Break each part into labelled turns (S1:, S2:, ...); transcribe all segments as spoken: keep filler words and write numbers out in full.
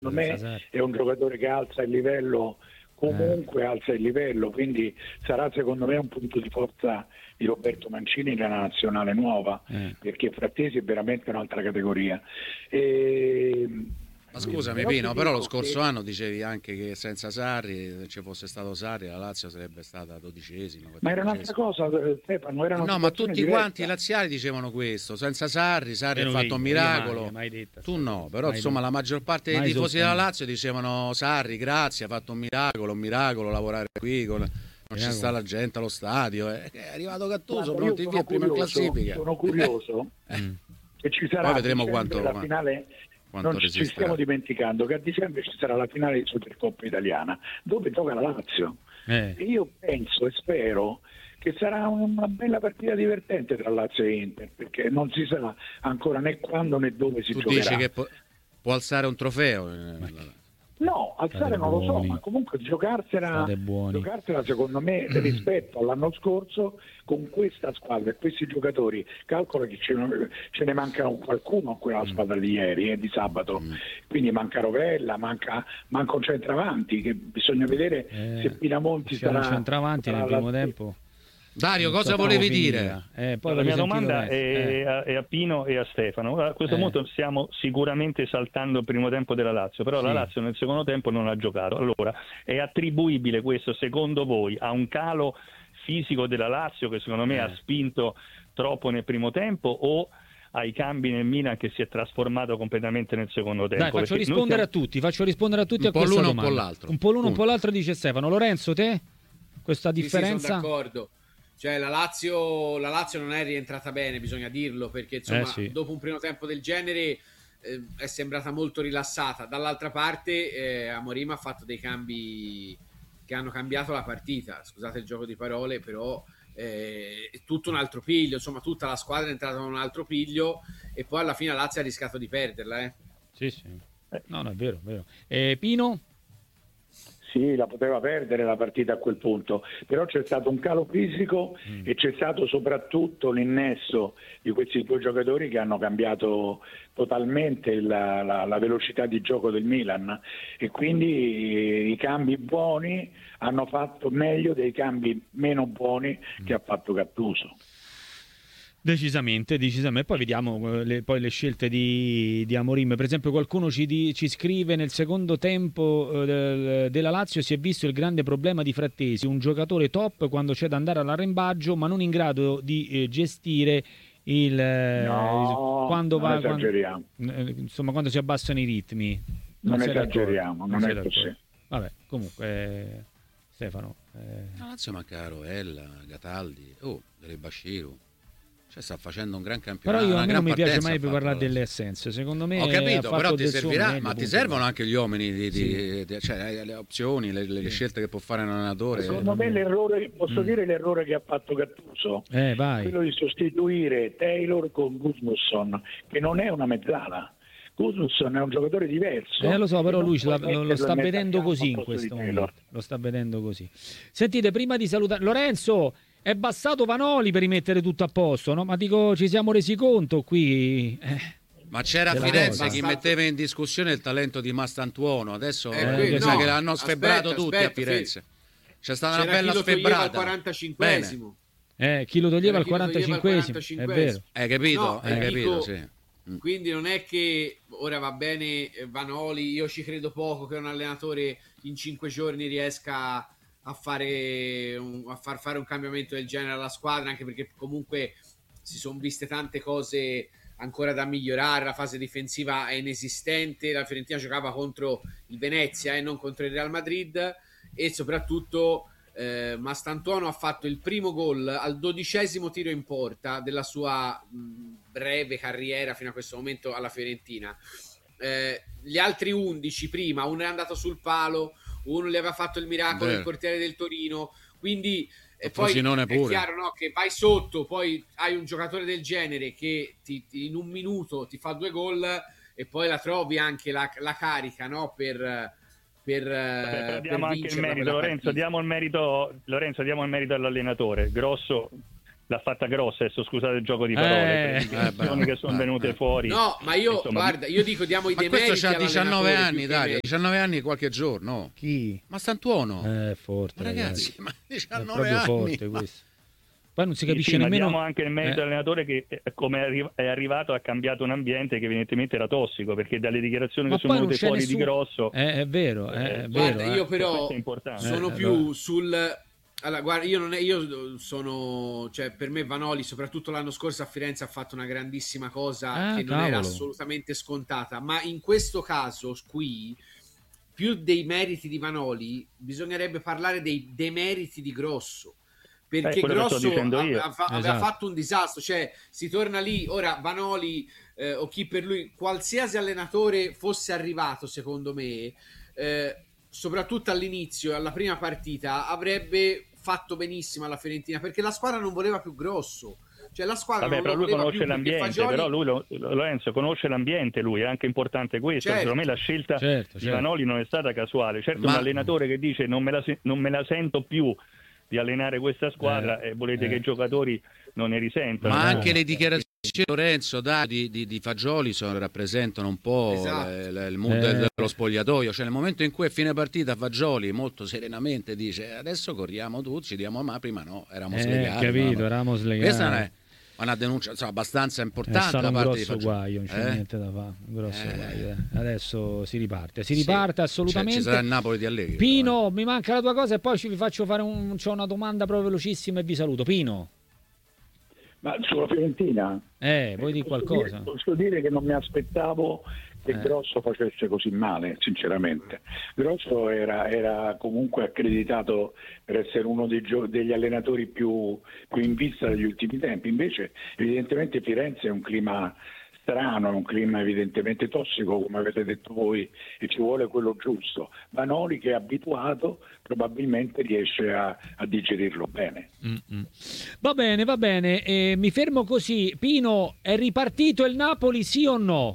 S1: secondo me è un giocatore che alza il livello, comunque eh. alza il livello, quindi sarà secondo me un punto di forza di Roberto Mancini nella nazionale nuova, eh. perché Frattesi è veramente un'altra categoria. E...
S2: Ma scusami però Pino, però lo scorso che... anno dicevi anche che senza Sarri, se ci fosse stato Sarri, la Lazio sarebbe stata dodicesima.
S1: Ma era un'altra cosa, Stefano, era una
S2: No, ma tutti
S1: diversa.
S2: quanti i laziali dicevano questo, senza Sarri, Sarri ha fatto un miracolo.
S3: Mai, mai detto,
S2: tu no, però
S3: mai
S2: insomma
S3: detto.
S2: la maggior parte dei tifosi della Lazio dicevano Sarri, grazie, ha fatto un miracolo, un miracolo lavorare qui con... non ci sta la gente allo stadio, è arrivato Gattuso, pronti via, prima in classifica.
S1: Sono curioso
S2: eh.
S1: che ci sarà.
S2: Poi vedremo quanto
S1: la finale. Non ci stiamo dimenticando che a dicembre ci sarà la finale di Supercoppa italiana dove gioca la Lazio eh. e io penso e spero che sarà una bella partita divertente tra Lazio e Inter, perché non si sa ancora né quando né dove si
S2: tu
S1: giocherà.
S2: Dici che può, può alzare un trofeo?
S1: No, alzare non lo so, ma comunque giocarsela, giocarsela secondo me rispetto all'anno scorso con questa squadra e questi giocatori. Calcola che ce ne, ce ne mancano qualcuno a quella squadra di ieri e eh, di sabato, mm. quindi manca Rovella, manca, manca un centravanti che bisogna vedere eh, se Pinamonti sarà
S3: un centravanti sarà nel primo la... tempo.
S2: Dario, cosa volevi dire?
S4: Eh, poi la mia domanda è, eh. a, è a Pino e a Stefano. A questo eh. punto stiamo sicuramente saltando il primo tempo della Lazio, però sì. la Lazio nel secondo tempo non ha giocato. Allora, è attribuibile questo secondo voi a un calo fisico della Lazio che secondo me eh. ha spinto troppo nel primo tempo, o ai cambi nel Milan che si è trasformato completamente nel secondo tempo?
S3: Dai, faccio rispondere siamo... a tutti, faccio rispondere a tutti
S2: un
S3: a questa
S2: l'uno,
S3: domanda.
S2: Un po' l'altro.
S3: Un po' l'uno, un po' l'altro, dice Stefano. Lorenzo, te? Questa differenza?
S5: Sì, sì, sono d'accordo. Cioè la Lazio, la Lazio non è rientrata bene, bisogna dirlo, perché insomma eh sì. dopo un primo tempo del genere eh, è sembrata molto rilassata. Dall'altra parte eh, Amorim ha fatto dei cambi che hanno cambiato la partita, scusate il gioco di parole, però eh, è tutto un altro piglio, insomma tutta la squadra è entrata in un altro piglio e poi alla fine la Lazio ha rischiato di perderla. Eh.
S3: Sì, sì. No, no, è vero, è vero. Eh, Pino?
S1: Sì, la poteva perdere la partita a quel punto, però c'è stato un calo fisico mm. e c'è stato soprattutto l'innesso di questi due giocatori che hanno cambiato totalmente la, la, la velocità di gioco del Milan, e quindi i cambi buoni hanno fatto meglio dei cambi meno buoni mm. che ha fatto Gattuso.
S3: Decisamente, decisamente. Poi vediamo le, poi le scelte di, di Amorim. Per esempio qualcuno ci, di, ci scrive: nel secondo tempo eh, del, della Lazio si è visto il grande problema di Frattesi, un giocatore top quando c'è da andare all'arrembaggio, ma non in grado di eh, gestire il,
S1: no,
S3: il quando
S1: non
S3: va
S1: esageriamo.
S3: Quando, eh, insomma quando si abbassano i ritmi.
S1: Non, non esageriamo, non, non è così.
S3: Vabbè, comunque eh, Stefano eh...
S2: la Lazio manca Rovella, Cataldi, oh, delle Bashiru. Cioè sta facendo un gran campionato.
S3: Però io a me non mi piace mai parlare delle assenze. Secondo me
S2: ho capito, però ti servirà,
S3: meglio,
S2: ma ti servono anche gli uomini, di, sì. di, di, cioè le opzioni, le, le sì. scelte che può fare un allenatore.
S1: Secondo me l'errore, posso mm. dire l'errore che ha fatto Gattuso,
S3: eh, vai.
S1: quello di sostituire Taylor con Gudmundsson, che non è una mezzala. Gudmundsson è un giocatore diverso.
S3: Eh, lo so, però lui la, lo, lo sta vedendo così in questo momento. Lo sta vedendo così. Sentite, prima di salutare Lorenzo, è bastato Vanoli per rimettere tutto a posto, no? Ma dico, ci siamo resi conto qui. Eh,
S2: Ma c'era a Firenze chi metteva in discussione il talento di Mastantuono. Adesso
S5: eh, qui,
S2: mi sa
S5: no,
S2: che l'hanno sfebbrato
S5: aspetta,
S2: tutti
S5: aspetta,
S2: a Firenze. C'è stata
S5: c'era
S2: una bella
S5: chi lo
S2: sfebbrata.
S5: Al quarantacinquesimo.
S3: Eh, chi lo toglieva al quarantacinquesimo, è vero.
S2: Hai capito?
S5: No,
S2: Hai
S5: dico,
S2: capito, sì.
S5: Quindi non è che ora va bene Vanoli, io ci credo poco che un allenatore in cinque giorni riesca a fare un, a far fare un cambiamento del genere alla squadra, anche perché comunque si sono viste tante cose ancora da migliorare, la fase difensiva è inesistente, la Fiorentina giocava contro il Venezia e eh, non contro il Real Madrid, e soprattutto eh, Mastantuono ha fatto il primo gol al dodicesimo tiro in porta della sua mh, breve carriera fino a questo momento alla Fiorentina. Eh, gli altri undici prima, uno è andato sul palo, uno gli aveva fatto il miracolo del portiere del Torino, quindi e poi è pure. Chiaro, no, che vai sotto, poi hai un giocatore del genere che ti, ti, in un minuto ti fa due gol e poi la trovi anche la, la carica, no, per per,
S4: Vabbè, diamo per anche il merito Lorenzo, diamo il merito Lorenzo diamo il merito all'allenatore. Grosso l'ha fatta grossa, adesso scusate il gioco di parole,
S3: eh,
S4: per le eh, che sono eh, venute eh. fuori.
S5: No, ma io, insomma, guarda, io dico diamo i demeriti.
S2: Ma questo c'ha diciannove anni, Dario, diciannove anni e qualche giorno.
S3: Chi?
S2: Ma Stantuono.
S3: Eh, forte,
S2: ma ragazzi, ragazzi, ma diciannove
S3: è
S2: anni.
S3: Forte
S2: ma...
S3: questo. Poi non si capisce
S4: sì, sì,
S3: nemmeno.
S4: Vediamo anche il merito eh. dell'allenatore che come è arrivato ha cambiato un ambiente che evidentemente era tossico, perché dalle dichiarazioni
S3: ma
S4: che sono venute fuori
S3: nessun...
S4: di grosso
S3: eh, è vero, eh, è
S5: guarda,
S3: vero,
S5: io
S3: eh.
S5: però sono
S3: eh,
S5: più
S3: allora.
S5: sul allora, guarda, io non è, io sono, cioè per me Vanoli soprattutto l'anno scorso a Firenze ha fatto una grandissima cosa
S3: ah,
S5: che non
S3: cavolo.
S5: era assolutamente scontata, ma in questo caso qui più dei meriti di Vanoli bisognerebbe parlare dei demeriti di Grosso, perché
S4: eh,
S5: Grosso aveva,
S3: esatto.
S5: aveva fatto un disastro, cioè si torna lì, ora Vanoli eh, o chi per lui, qualsiasi allenatore fosse arrivato secondo me, eh, soprattutto all'inizio, alla prima partita, avrebbe fatto benissimo alla Fiorentina, perché la squadra non voleva più Grosso. Cioè la squadra
S4: Vabbè,
S5: non
S4: però
S5: lo
S4: lui conosce
S5: più
S4: l'ambiente,
S5: Fagioli...
S4: però lui lo, Lorenzo conosce l'ambiente, lui è anche importante questo.
S5: Certo.
S4: Secondo me la scelta
S3: certo,
S4: di
S3: certo.
S4: Vanoli non è stata casuale. Certo,
S2: ma...
S4: un allenatore che dice non me la, non me la sento più di allenare questa squadra
S3: eh,
S4: e volete
S3: eh.
S4: che i giocatori non ne risentano.
S2: Ma
S4: no?
S2: anche le dichiarazioni di Lorenzo da, di, di, di Fagioli sono, rappresentano un po'
S5: esatto.
S2: le, le, il mondo eh. dello spogliatoio, cioè nel momento in cui a fine partita Fagioli molto serenamente dice adesso corriamo tutti, ci diamo ma prima no, eravamo
S3: eh,
S2: slegati.
S3: capito,
S2: no?
S3: eravamo slegati.
S2: Questa non è una denuncia insomma, abbastanza importante
S3: è
S2: da
S3: un
S2: parte
S3: grosso
S2: di Fagioli.
S3: guaio, non c'è
S2: eh?
S3: niente da fare, un grosso
S2: eh.
S3: guaio. Eh. Adesso si riparte, si riparte
S2: sì.
S3: assolutamente.
S2: Cioè, ci sarà il Napoli di Allegri.
S3: Pino,
S2: però, eh.
S3: mi manca la tua cosa e poi ci vi faccio fare un, c'ho una domanda proprio velocissima e vi saluto. Pino.
S1: Ma sulla Fiorentina?
S3: Eh, vuoi dire
S1: posso
S3: qualcosa?
S1: Dire, posso dire che non mi aspettavo che
S3: eh.
S1: Grosso facesse così male, sinceramente. Grosso era, era comunque accreditato per essere uno dei gio- degli allenatori più, più in vista degli ultimi tempi, invece evidentemente Firenze è un clima strano, è un clima evidentemente tossico, come avete detto voi, e ci vuole quello giusto. Vanoli, che è abituato, probabilmente riesce a, a digerirlo bene.
S3: Mm-mm. Va bene, va bene, eh, mi fermo così. Pino, è ripartito il Napoli, sì o no?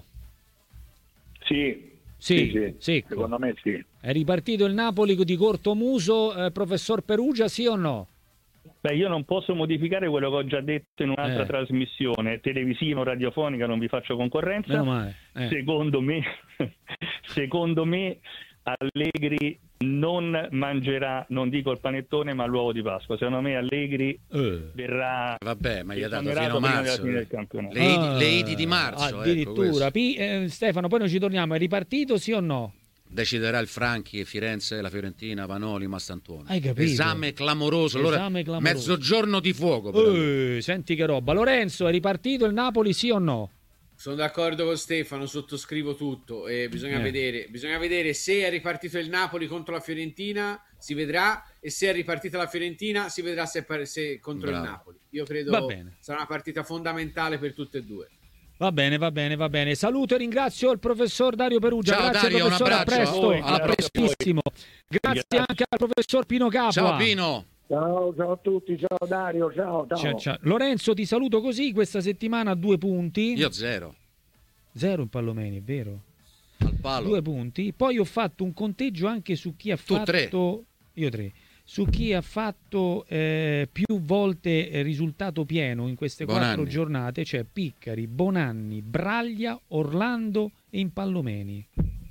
S1: Sì,
S3: sì,
S1: sì, sì. Secondo me sì.
S3: È ripartito il Napoli di Cortomuso, eh, professor Perugia, sì o no?
S4: Beh, io non posso modificare quello che ho già detto in un'altra
S3: eh.
S4: trasmissione televisiva o radiofonica, non vi faccio concorrenza.
S3: Eh.
S4: Secondo me, secondo me Allegri non mangerà, non dico il panettone, ma l'uovo di Pasqua. Secondo me Allegri
S3: eh.
S4: verrà.
S2: Vabbè, ma gli ha dato fino a marzo.
S4: Del campionato.
S2: Le, ah, le idi di marzo.
S3: Addirittura.
S2: Ecco
S3: P- eh, Stefano, poi noi ci torniamo. È ripartito, sì o no?
S2: Deciderà il Franchi, Firenze, la Fiorentina, Vanoli, Mastantuono.
S3: Hai capito?
S2: Esame clamoroso. Allora,
S3: Esame clamoroso.
S2: Mezzogiorno di fuoco.
S3: Eh, senti che roba. Lorenzo, è ripartito il Napoli, sì o no?
S5: Sono d'accordo con Stefano, sottoscrivo tutto. E bisogna,
S3: eh.
S5: vedere, bisogna vedere se è ripartito il Napoli contro la Fiorentina, si vedrà, e se è ripartita la Fiorentina si vedrà se, se contro Bravo. il Napoli. Io credo sarà una partita fondamentale per tutte e due.
S3: Va bene, va bene, va bene. Saluto e ringrazio il professor Dario Perugia.
S2: Ciao,
S3: Grazie
S2: Dario,
S3: professore,
S2: un
S3: a presto,
S2: a voi,
S3: a prestissimo. Grazie, Grazie anche al professor Pino Capua.
S2: Ciao Pino.
S1: Ciao, ciao a tutti, ciao Dario, ciao, ciao.
S3: Ciao, ciao. Lorenzo, ti saluto così, questa settimana due punti.
S2: Io zero.
S3: Zero in Pallomeni, è vero?
S2: Al palo.
S3: Due punti. Poi ho fatto un conteggio anche su chi ha
S2: tu
S3: fatto...
S2: Tre.
S3: Io tre. Su chi ha fatto eh, più volte eh, risultato pieno in queste
S2: Bonanni.
S3: quattro giornate, cioè Piccari, Bonanni, Braglia, Orlando e Impallomeni.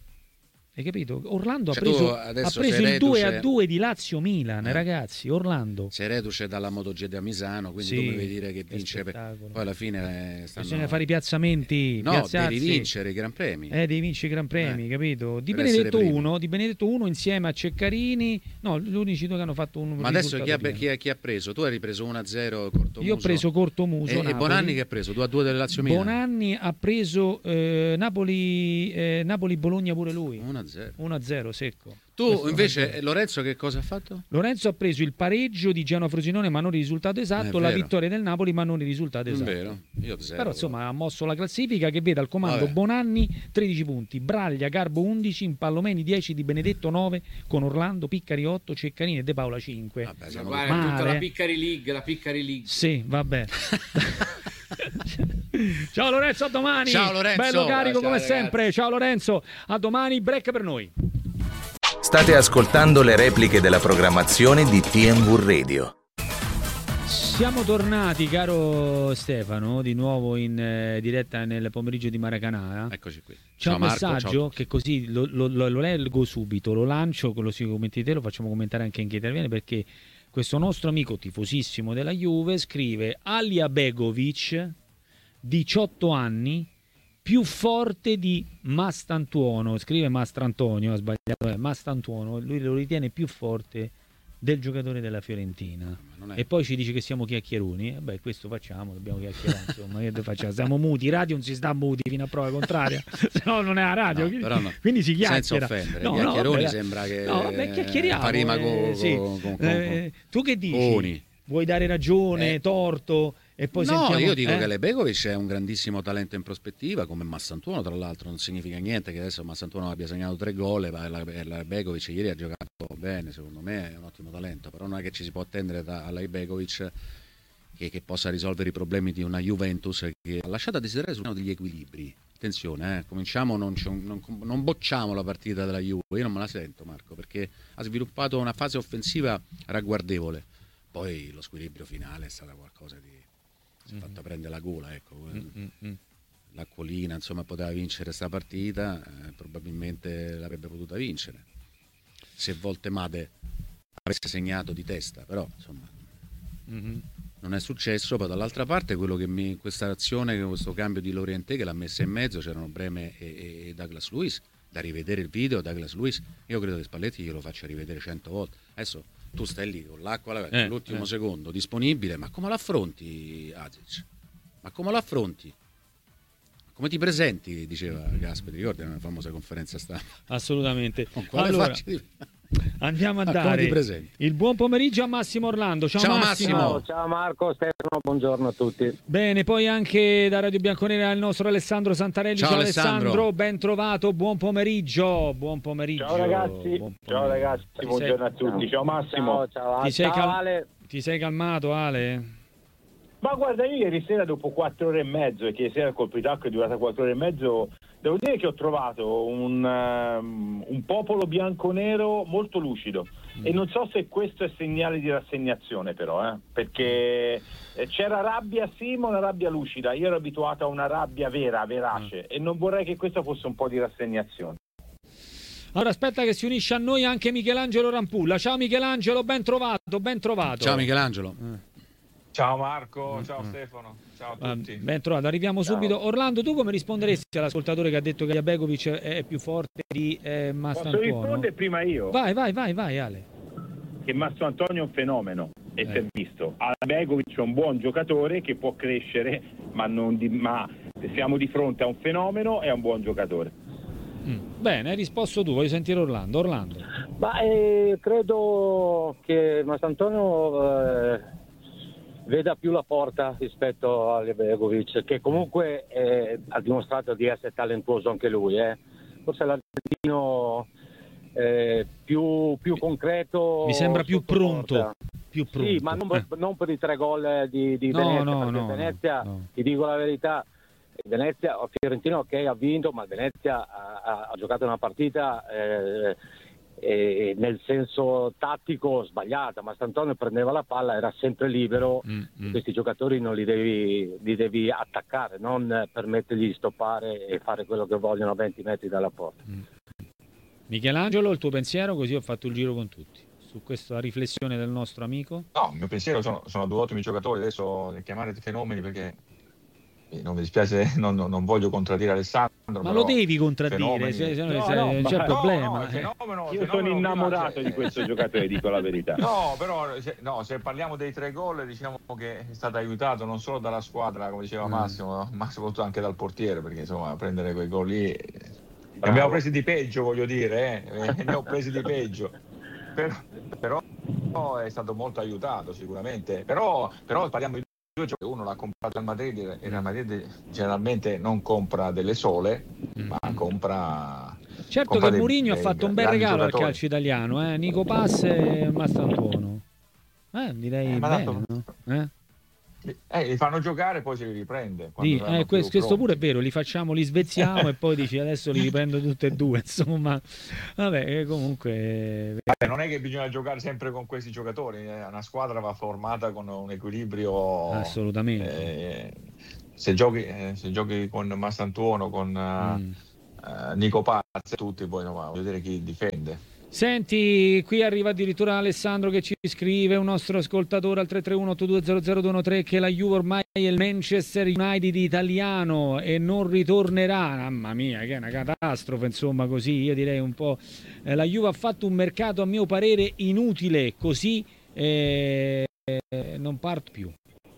S3: Hai capito? Orlando
S2: cioè,
S3: ha preso, ha preso il
S2: reduce...
S3: due a due di Lazio-Milan,
S2: eh.
S3: ragazzi, Orlando.
S2: Sei reduce dalla MotoGP a Misano, quindi
S3: sì,
S2: dovevi dire che vince. Per... Poi alla fine stanno...
S3: bisogna fare i piazzamenti.
S2: No,
S3: piazzarsi.
S2: devi vincere i Gran Premi.
S3: Eh, devi vincere i Gran Premi,
S2: eh.
S3: capito? Di Benedetto uno, di Benedetto uno insieme a Ceccarini. No, gli unici due che hanno fatto un
S2: Ma adesso chi ha, chi, ha, chi ha preso? Tu hai ripreso uno a zero Cortomuso.
S3: Io ho preso Cortomuso.
S2: E, e Bonanni che ha preso? due a due del Lazio Milan.
S3: Bonanni ha preso eh, Napoli, eh, Napoli-Bologna pure lui.
S2: uno a zero.
S3: uno a zero secco.
S2: Tu
S3: Questo
S2: invece Lorenzo che cosa ha fatto?
S3: Lorenzo ha preso il pareggio di Genoa Frosinone ma non il risultato esatto, la vittoria del Napoli ma non il risultato esatto.
S2: Vero. Io zero.
S3: Però insomma ha mosso la classifica che vede al comando Vabbè. Bonanni tredici punti, Braglia, Garbo undici, Impallomeni dieci, Di Benedetto nove, con Orlando, Piccari otto, Ceccarini e De Paola cinque.
S5: Vabbè, siamo guarda, male. Tutta la Piccari League, la Piccari League.
S3: Sì, vabbè. Ciao Lorenzo, a domani.
S2: Ciao Lorenzo.
S3: Bello carico
S5: ciao,
S3: come
S5: ragazzi.
S3: sempre. Ciao Lorenzo, a domani, break per noi.
S6: State ascoltando le repliche della programmazione di T M V Radio.
S3: Siamo tornati, caro Stefano, di nuovo in eh, diretta nel pomeriggio di Maracanã.
S2: Eccoci qui.
S3: C'è
S2: ciao
S3: un
S2: Marco,
S3: messaggio
S2: ciao.
S3: che così lo, lo, lo, lo leggo subito, lo lancio, lo si commenti te, lo facciamo commentare anche in chi interviene, perché questo nostro amico tifosissimo della Juve scrive: Alija Begovic, diciotto anni, più forte di Mastantuono, scrive Mastrantonio, ha sbagliato, eh, Mastantuono, lui lo ritiene più forte del giocatore della Fiorentina. È... E poi ci dice che siamo chiacchieroni. E beh, questo facciamo, dobbiamo chiacchierare, insomma, che facciamo? Siamo muti, radio non si sta muti fino a prova contraria, se no non è la radio,
S2: no,
S3: quindi,
S2: però no.
S3: quindi si chiacchiera.
S2: Senza offendere,
S3: no,
S2: chiacchieroni
S3: no,
S2: sembra che
S3: no, vabbè, chiacchieriamo,
S2: fa rima
S3: eh,
S2: con,
S3: sì.
S2: con, con,
S3: eh, tu che dici?
S2: Coni.
S3: Vuoi dare ragione, eh. torto? E poi
S2: no,
S3: sentiamo,
S2: io dico
S3: eh?
S2: che Begovic è un grandissimo talento in prospettiva, come Massantuono, tra l'altro non significa niente che adesso Massantuono abbia segnato tre gol, ma la, la Begovic ieri ha giocato bene, secondo me è un ottimo talento, però non è che ci si può attendere da Begovic che, che possa risolvere i problemi di una Juventus che ha lasciato a desiderare sul piano degli equilibri. Attenzione, eh, cominciamo, non, non, non bocciamo la partita della Juve, io non me la sento Marco, perché ha sviluppato una fase offensiva ragguardevole, poi lo squilibrio finale è stato qualcosa di... si è fatta prendere la gola, ecco. Mm-hmm. L'Acquolina, insomma, poteva vincere sta partita, eh, probabilmente l'avrebbe potuta vincere se Voltemade avesse segnato di testa, però insomma mm-hmm. non è successo. Poi dall'altra parte quello che mi, questa azione, questo cambio di Lorientè che l'ha messa in mezzo, c'erano Breme e, e Douglas Luiz, da rivedere il video. Douglas Luiz, io credo che Spalletti glielo faccia rivedere cento volte. Adesso tu stai lì con l'acqua eh, all'ultimo eh. secondo disponibile, ma come l'affronti Azic? Ma come l'affronti? Come ti presenti? Diceva Gasperi, ricordi una famosa conferenza stampa?
S3: Assolutamente.
S2: Con quale
S3: allora,
S2: faccia di...
S3: andiamo a
S2: ma
S3: dare il buon pomeriggio a Massimo Orlando. Ciao,
S2: ciao
S3: Massimo.
S2: Massimo.
S6: Ciao Marco, Stefano, buongiorno a tutti.
S3: Bene, poi anche da Radio Bianconera il nostro Alessandro Santarelli.
S2: Ciao,
S3: ciao
S2: Alessandro.
S3: Alessandro, ben trovato, buon pomeriggio. Buon pomeriggio.
S6: Ciao ragazzi,
S3: buon
S6: ciao ragazzi,
S3: ti
S6: buongiorno
S3: sei...
S6: a tutti. Ciao Massimo. Ciao, ciao,
S3: ti, sei
S6: ciao
S3: cal...
S6: Ale.
S3: Ti sei calmato, Ale?
S6: Ma guarda, io ieri sera dopo quattro ore e mezzo, perché ieri sera il colpo di tacco è durata quattro ore e mezzo, devo dire che ho trovato un, um, un popolo bianconero molto lucido. Mm. E non so se questo è segnale di rassegnazione però, eh? Perché c'era rabbia sì, ma una rabbia lucida. Io ero abituato a una rabbia vera, verace, mm. e non vorrei che questo fosse un po' di rassegnazione.
S3: Allora aspetta che si unisce a noi anche Michelangelo Rampulla. Ciao Michelangelo, ben trovato, ben trovato.
S2: Ciao Michelangelo.
S3: Eh.
S7: Ciao Marco, ciao mm. Stefano, ciao a tutti.
S3: Uh, ben trovato, arriviamo ciao. subito. Orlando, tu come risponderesti all'ascoltatore che ha detto che Begovic è più forte di eh, Mastantuono?
S6: Posso rispondere prima io?
S3: Vai, vai, vai, vai Ale.
S6: Che Mastantuono è un fenomeno e eh. si è visto. Begovic è un buon giocatore che può crescere, ma, non di, ma siamo di fronte a un fenomeno e a un buon giocatore.
S3: Mm. Bene, hai risposto tu, voglio sentire Orlando. Orlando.
S8: Ma eh, credo che Mastantuono eh, veda più la porta rispetto a Begovic, che comunque eh, ha dimostrato di essere talentuoso anche lui. Eh. Forse l'argentino eh, più, più concreto.
S3: Mi sembra più pronto. Più pronto.
S8: Sì, ma non, eh. non per i tre gol di, di
S3: no,
S8: Venezia,
S3: no,
S8: perché
S3: no,
S8: Venezia,
S3: no.
S8: ti dico la verità, Venezia, Fiorentina ok ha vinto, ma Venezia ha, ha, ha giocato una partita eh, eh, nel senso tattico sbagliata. Mastantuono prendeva la palla, era sempre libero, mm, mm. questi giocatori non li devi, li devi attaccare, non permettergli di stoppare e fare quello che vogliono a venti metri dalla porta.
S3: Mm. Michelangelo, il tuo pensiero, così ho fatto il giro con tutti su questa riflessione del nostro amico.
S7: No, il mio pensiero sono, sono due ottimi giocatori, adesso li chiamarete fenomeni perché non mi dispiace, non, non voglio contraddire Alessandro.
S3: Ma lo devi contraddire, se, se no, no, no, non c'è
S7: no,
S3: problema.
S7: No, fenomeno,
S6: io sono innamorato di questo giocatore, dico la verità.
S7: No, però se, no, se parliamo dei tre gol, diciamo che è stato aiutato non solo dalla squadra, come diceva Massimo, mm. ma soprattutto anche dal portiere, perché insomma prendere quei gol lì ne abbiamo presi di peggio, voglio dire, eh? ne ho presi di peggio. Però, però è stato molto aiutato sicuramente. Però, però parliamo di due giochi, uno l'ha comprato al Madrid e il Real Madrid generalmente non compra delle sole, mm. ma compra.
S3: Certo
S7: compra
S3: che Mourinho ha fatto un bel regalo
S7: giocatori.
S3: al calcio italiano, eh? Nico Pass e Mastantuono. Eh, direi
S7: eh,
S3: bene,
S7: dato...
S3: no? Eh?
S7: Eh, li fanno giocare e poi se li riprende.
S3: Sì, eh, questo, questo pure è vero, li facciamo, li svezziamo e poi dici adesso li riprendo tutte e due, insomma. Vabbè, comunque...
S7: Vabbè, non è che bisogna giocare sempre con questi giocatori, eh. Una squadra va formata con un equilibrio...
S3: Assolutamente.
S7: Eh, se, giochi, eh, se giochi con Massantuono, con mm. uh, Nico Pazzi, tutti, poi no, voglio vedere chi difende.
S3: Senti, qui arriva addirittura Alessandro che ci scrive, un nostro ascoltatore al tre tre uno otto due zero zero due uno tre, che la Juve ormai è il Manchester United italiano e non ritornerà. Mamma mia, che è una catastrofe, insomma, così io direi un po'. Eh, la Juve ha fatto un mercato a mio parere inutile, così eh, non parto più.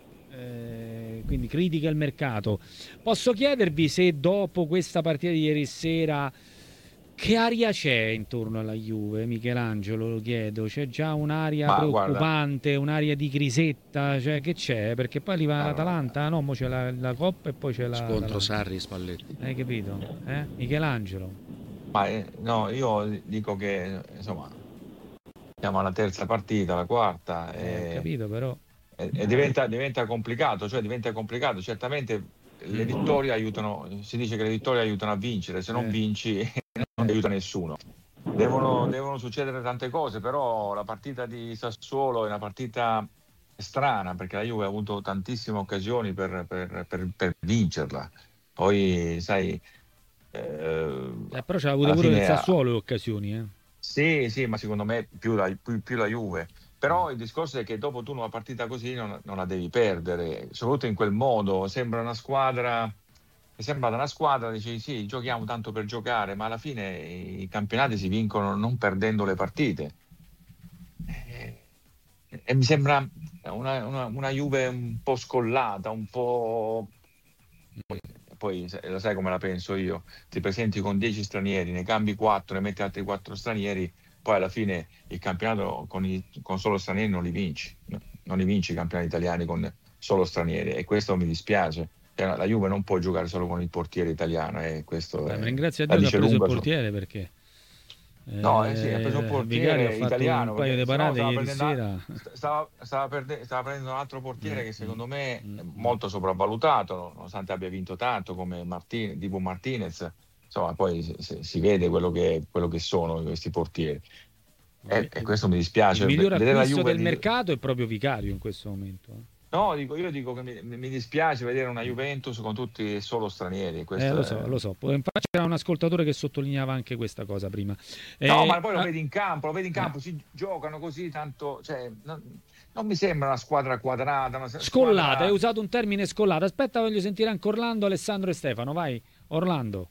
S3: Eh, quindi critica il mercato. Posso chiedervi se dopo questa partita di ieri sera... Che aria c'è intorno alla Juve, Michelangelo, lo chiedo? C'è già un'aria Ma preoccupante, guarda. un'aria di crisetta, cioè che c'è? Perché poi arriva allora. l'Atalanta, no? Mo c'è la, la Coppa e poi c'è la...
S2: Scontro Sarri Spalletti.
S3: Hai capito? Eh? Michelangelo?
S7: Ma eh, no, io dico che, insomma, siamo alla terza partita, la quarta.
S3: Eh,
S7: e,
S3: capito però.
S7: E, e diventa, diventa complicato, cioè diventa complicato, certamente... Le vittorie aiutano, si dice che le vittorie aiutano a vincere, se non eh. vinci non aiuta nessuno. Devono, devono succedere tante cose, però la partita di Sassuolo è una partita strana perché la Juve ha avuto tantissime occasioni per, per, per, per vincerla. Poi, sai... Eh,
S3: eh, però c'ha avuto pure il Sassuolo le occasioni. Eh.
S7: Sì, sì, ma secondo me più la, più, più la Juve. Però il discorso è che dopo tu una partita così non, non la devi perdere, soprattutto in quel modo. Sembra una squadra, è sembrata una squadra, dici sì, giochiamo tanto per giocare, ma alla fine i campionati si vincono non perdendo le partite. E, e mi sembra una, una, una Juve un po' scollata, un po'... Poi, poi lo sai come la penso io, ti presenti con dieci stranieri, ne cambi quattro, ne metti altri quattro stranieri, poi alla fine il campionato con, i, con solo stranieri non li vinci, non li vinci i campionati italiani con solo stranieri e questo mi dispiace. La Juve non può giocare solo con il portiere italiano. E questo
S3: Beh,
S7: è,
S3: ringrazio a Dio che ha preso il portiere su... perché...
S7: No, eh, sì, ha preso un portiere italiano.
S3: Un paio di parate no, ieri sera.
S7: Stava, stava, perde, stava prendendo un altro portiere mm, che secondo me mm, è molto sopravvalutato, nonostante abbia vinto tanto come Martin, Dibu Martinez. Insomma, poi si, si vede quello che, quello che sono questi portieri. E, e questo mi dispiace.
S3: Il miglior acquisto del di... mercato è proprio Vicario in questo momento.
S7: No, dico, io dico che mi, mi dispiace vedere una Juventus con tutti solo stranieri.
S3: Eh, lo so, è... lo so. Infatti c'era un ascoltatore che sottolineava anche questa cosa prima.
S7: No,
S3: eh,
S7: ma poi lo
S3: ah...
S7: vedi in campo, lo vedi in campo, eh. si giocano così tanto, cioè, non, non mi sembra una squadra quadrata. Una
S3: scollata,
S7: squadra...
S3: hai usato un termine scollata. Aspetta, voglio sentire anche Orlando, Alessandro e Stefano. Vai, Orlando.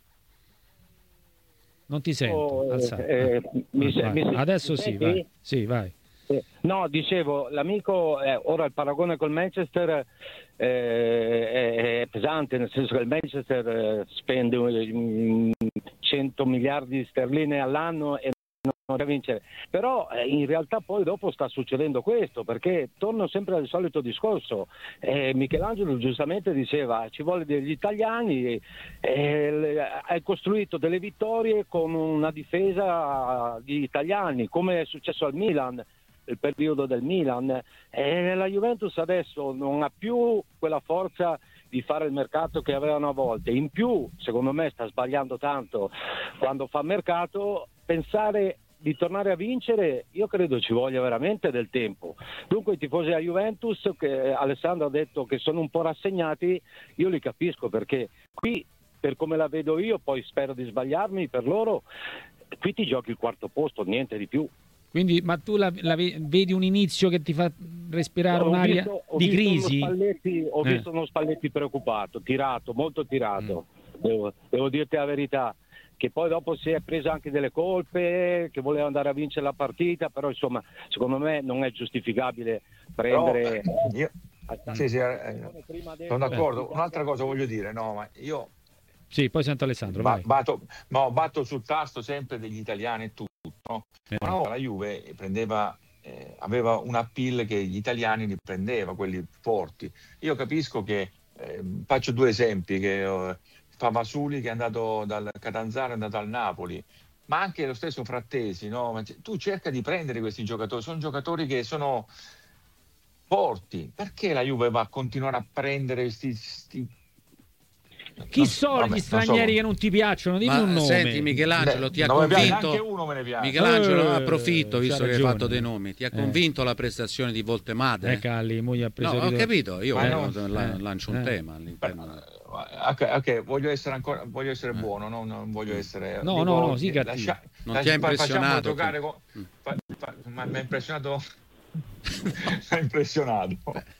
S3: Non ti sento.
S8: Oh, eh, mi se, mi
S3: Adesso
S8: mi
S3: sì,
S8: senti?
S3: vai. Sì, vai.
S8: No, dicevo, l'amico, eh, ora il paragone col Manchester eh, è, è pesante, nel senso che il Manchester eh, spende um, cento miliardi di sterline all'anno e non riesce a vincere. Però eh, in realtà poi dopo sta succedendo questo, perché torno sempre al solito discorso. Eh, Michelangelo giustamente diceva ci vuole degli italiani, eh, hai costruito delle vittorie con una difesa di italiani, come è successo al Milan, il periodo del Milan, e la Juventus adesso non ha più quella forza di fare il mercato che avevano a volte. In più, secondo me, sta sbagliando tanto quando fa mercato. Pensare di tornare a vincere, io credo ci voglia veramente del tempo. Dunque i tifosi a Juventus, che Alessandro ha detto che sono un po' rassegnati, io li capisco, perché qui, per come la vedo io, poi spero di sbagliarmi per loro, qui ti giochi il quarto posto, niente di più.
S3: Quindi, ma tu la, la vedi un inizio che ti fa respirare
S8: no,
S3: un'aria
S8: visto,
S3: di
S8: visto
S3: crisi?
S8: Uno Spalletti, ho
S3: eh.
S8: visto uno Spalletti preoccupato, tirato, molto tirato, mm. devo, devo dirti la verità, che poi dopo si è preso anche delle colpe, che voleva andare a vincere la partita, però insomma, secondo me non è giustificabile prendere...
S7: Però, io, sì, sì, eh, sono d'accordo. Un'altra cosa voglio dire, no, ma io...
S3: Sì, poi sento Alessandro,
S7: ba-
S3: vai.
S7: Batto, no, batto sul tasto sempre degli italiani e tutto. No?
S3: Eh.
S7: Ma no, la Juve prendeva, eh, aveva un appeal che gli italiani li prendeva, quelli forti. Io capisco che, eh, faccio due esempi, che eh, Favasuli che è andato dal Catanzaro, è andato al Napoli, ma anche lo stesso Frattesi, no? Tu cerca di prendere questi giocatori, sono giocatori che sono... forti. Perché la Juve va a continuare a prendere questi... sti...
S3: Chi
S7: non,
S3: sono
S7: vabbè,
S3: gli stranieri
S7: so.
S3: che non ti piacciono? Dimmi
S2: Ma
S3: un nome.
S2: senti, Michelangelo, ti ha
S7: non mi piace,
S2: convinto?
S7: anche uno me ne piace.
S2: Michelangelo,
S3: Eh,
S2: approfitto, visto che hai
S3: ragione.
S2: fatto dei nomi, ti ha
S3: Eh.
S2: convinto la prestazione di Voltemade?
S3: Eh, Calli, mo gli ha preso
S2: No, ho
S3: ritorno.
S2: capito, io
S7: Ma
S2: eh,
S7: no,
S2: la-
S3: eh,
S2: lancio un
S3: eh.
S2: tema all'interno.
S7: Ok, ok, voglio essere ancora voglio essere buono, no? Non voglio essere
S3: No,
S7: dico,
S3: no, no, sì,
S7: lascia-
S3: cattivo.
S2: Non
S7: lascia-
S2: ti ha
S7: fa-
S2: impressionato,
S7: facciamolo giocare
S2: tu?
S7: con- fa- fa- ma mi ha impressionato mi ha impressionato.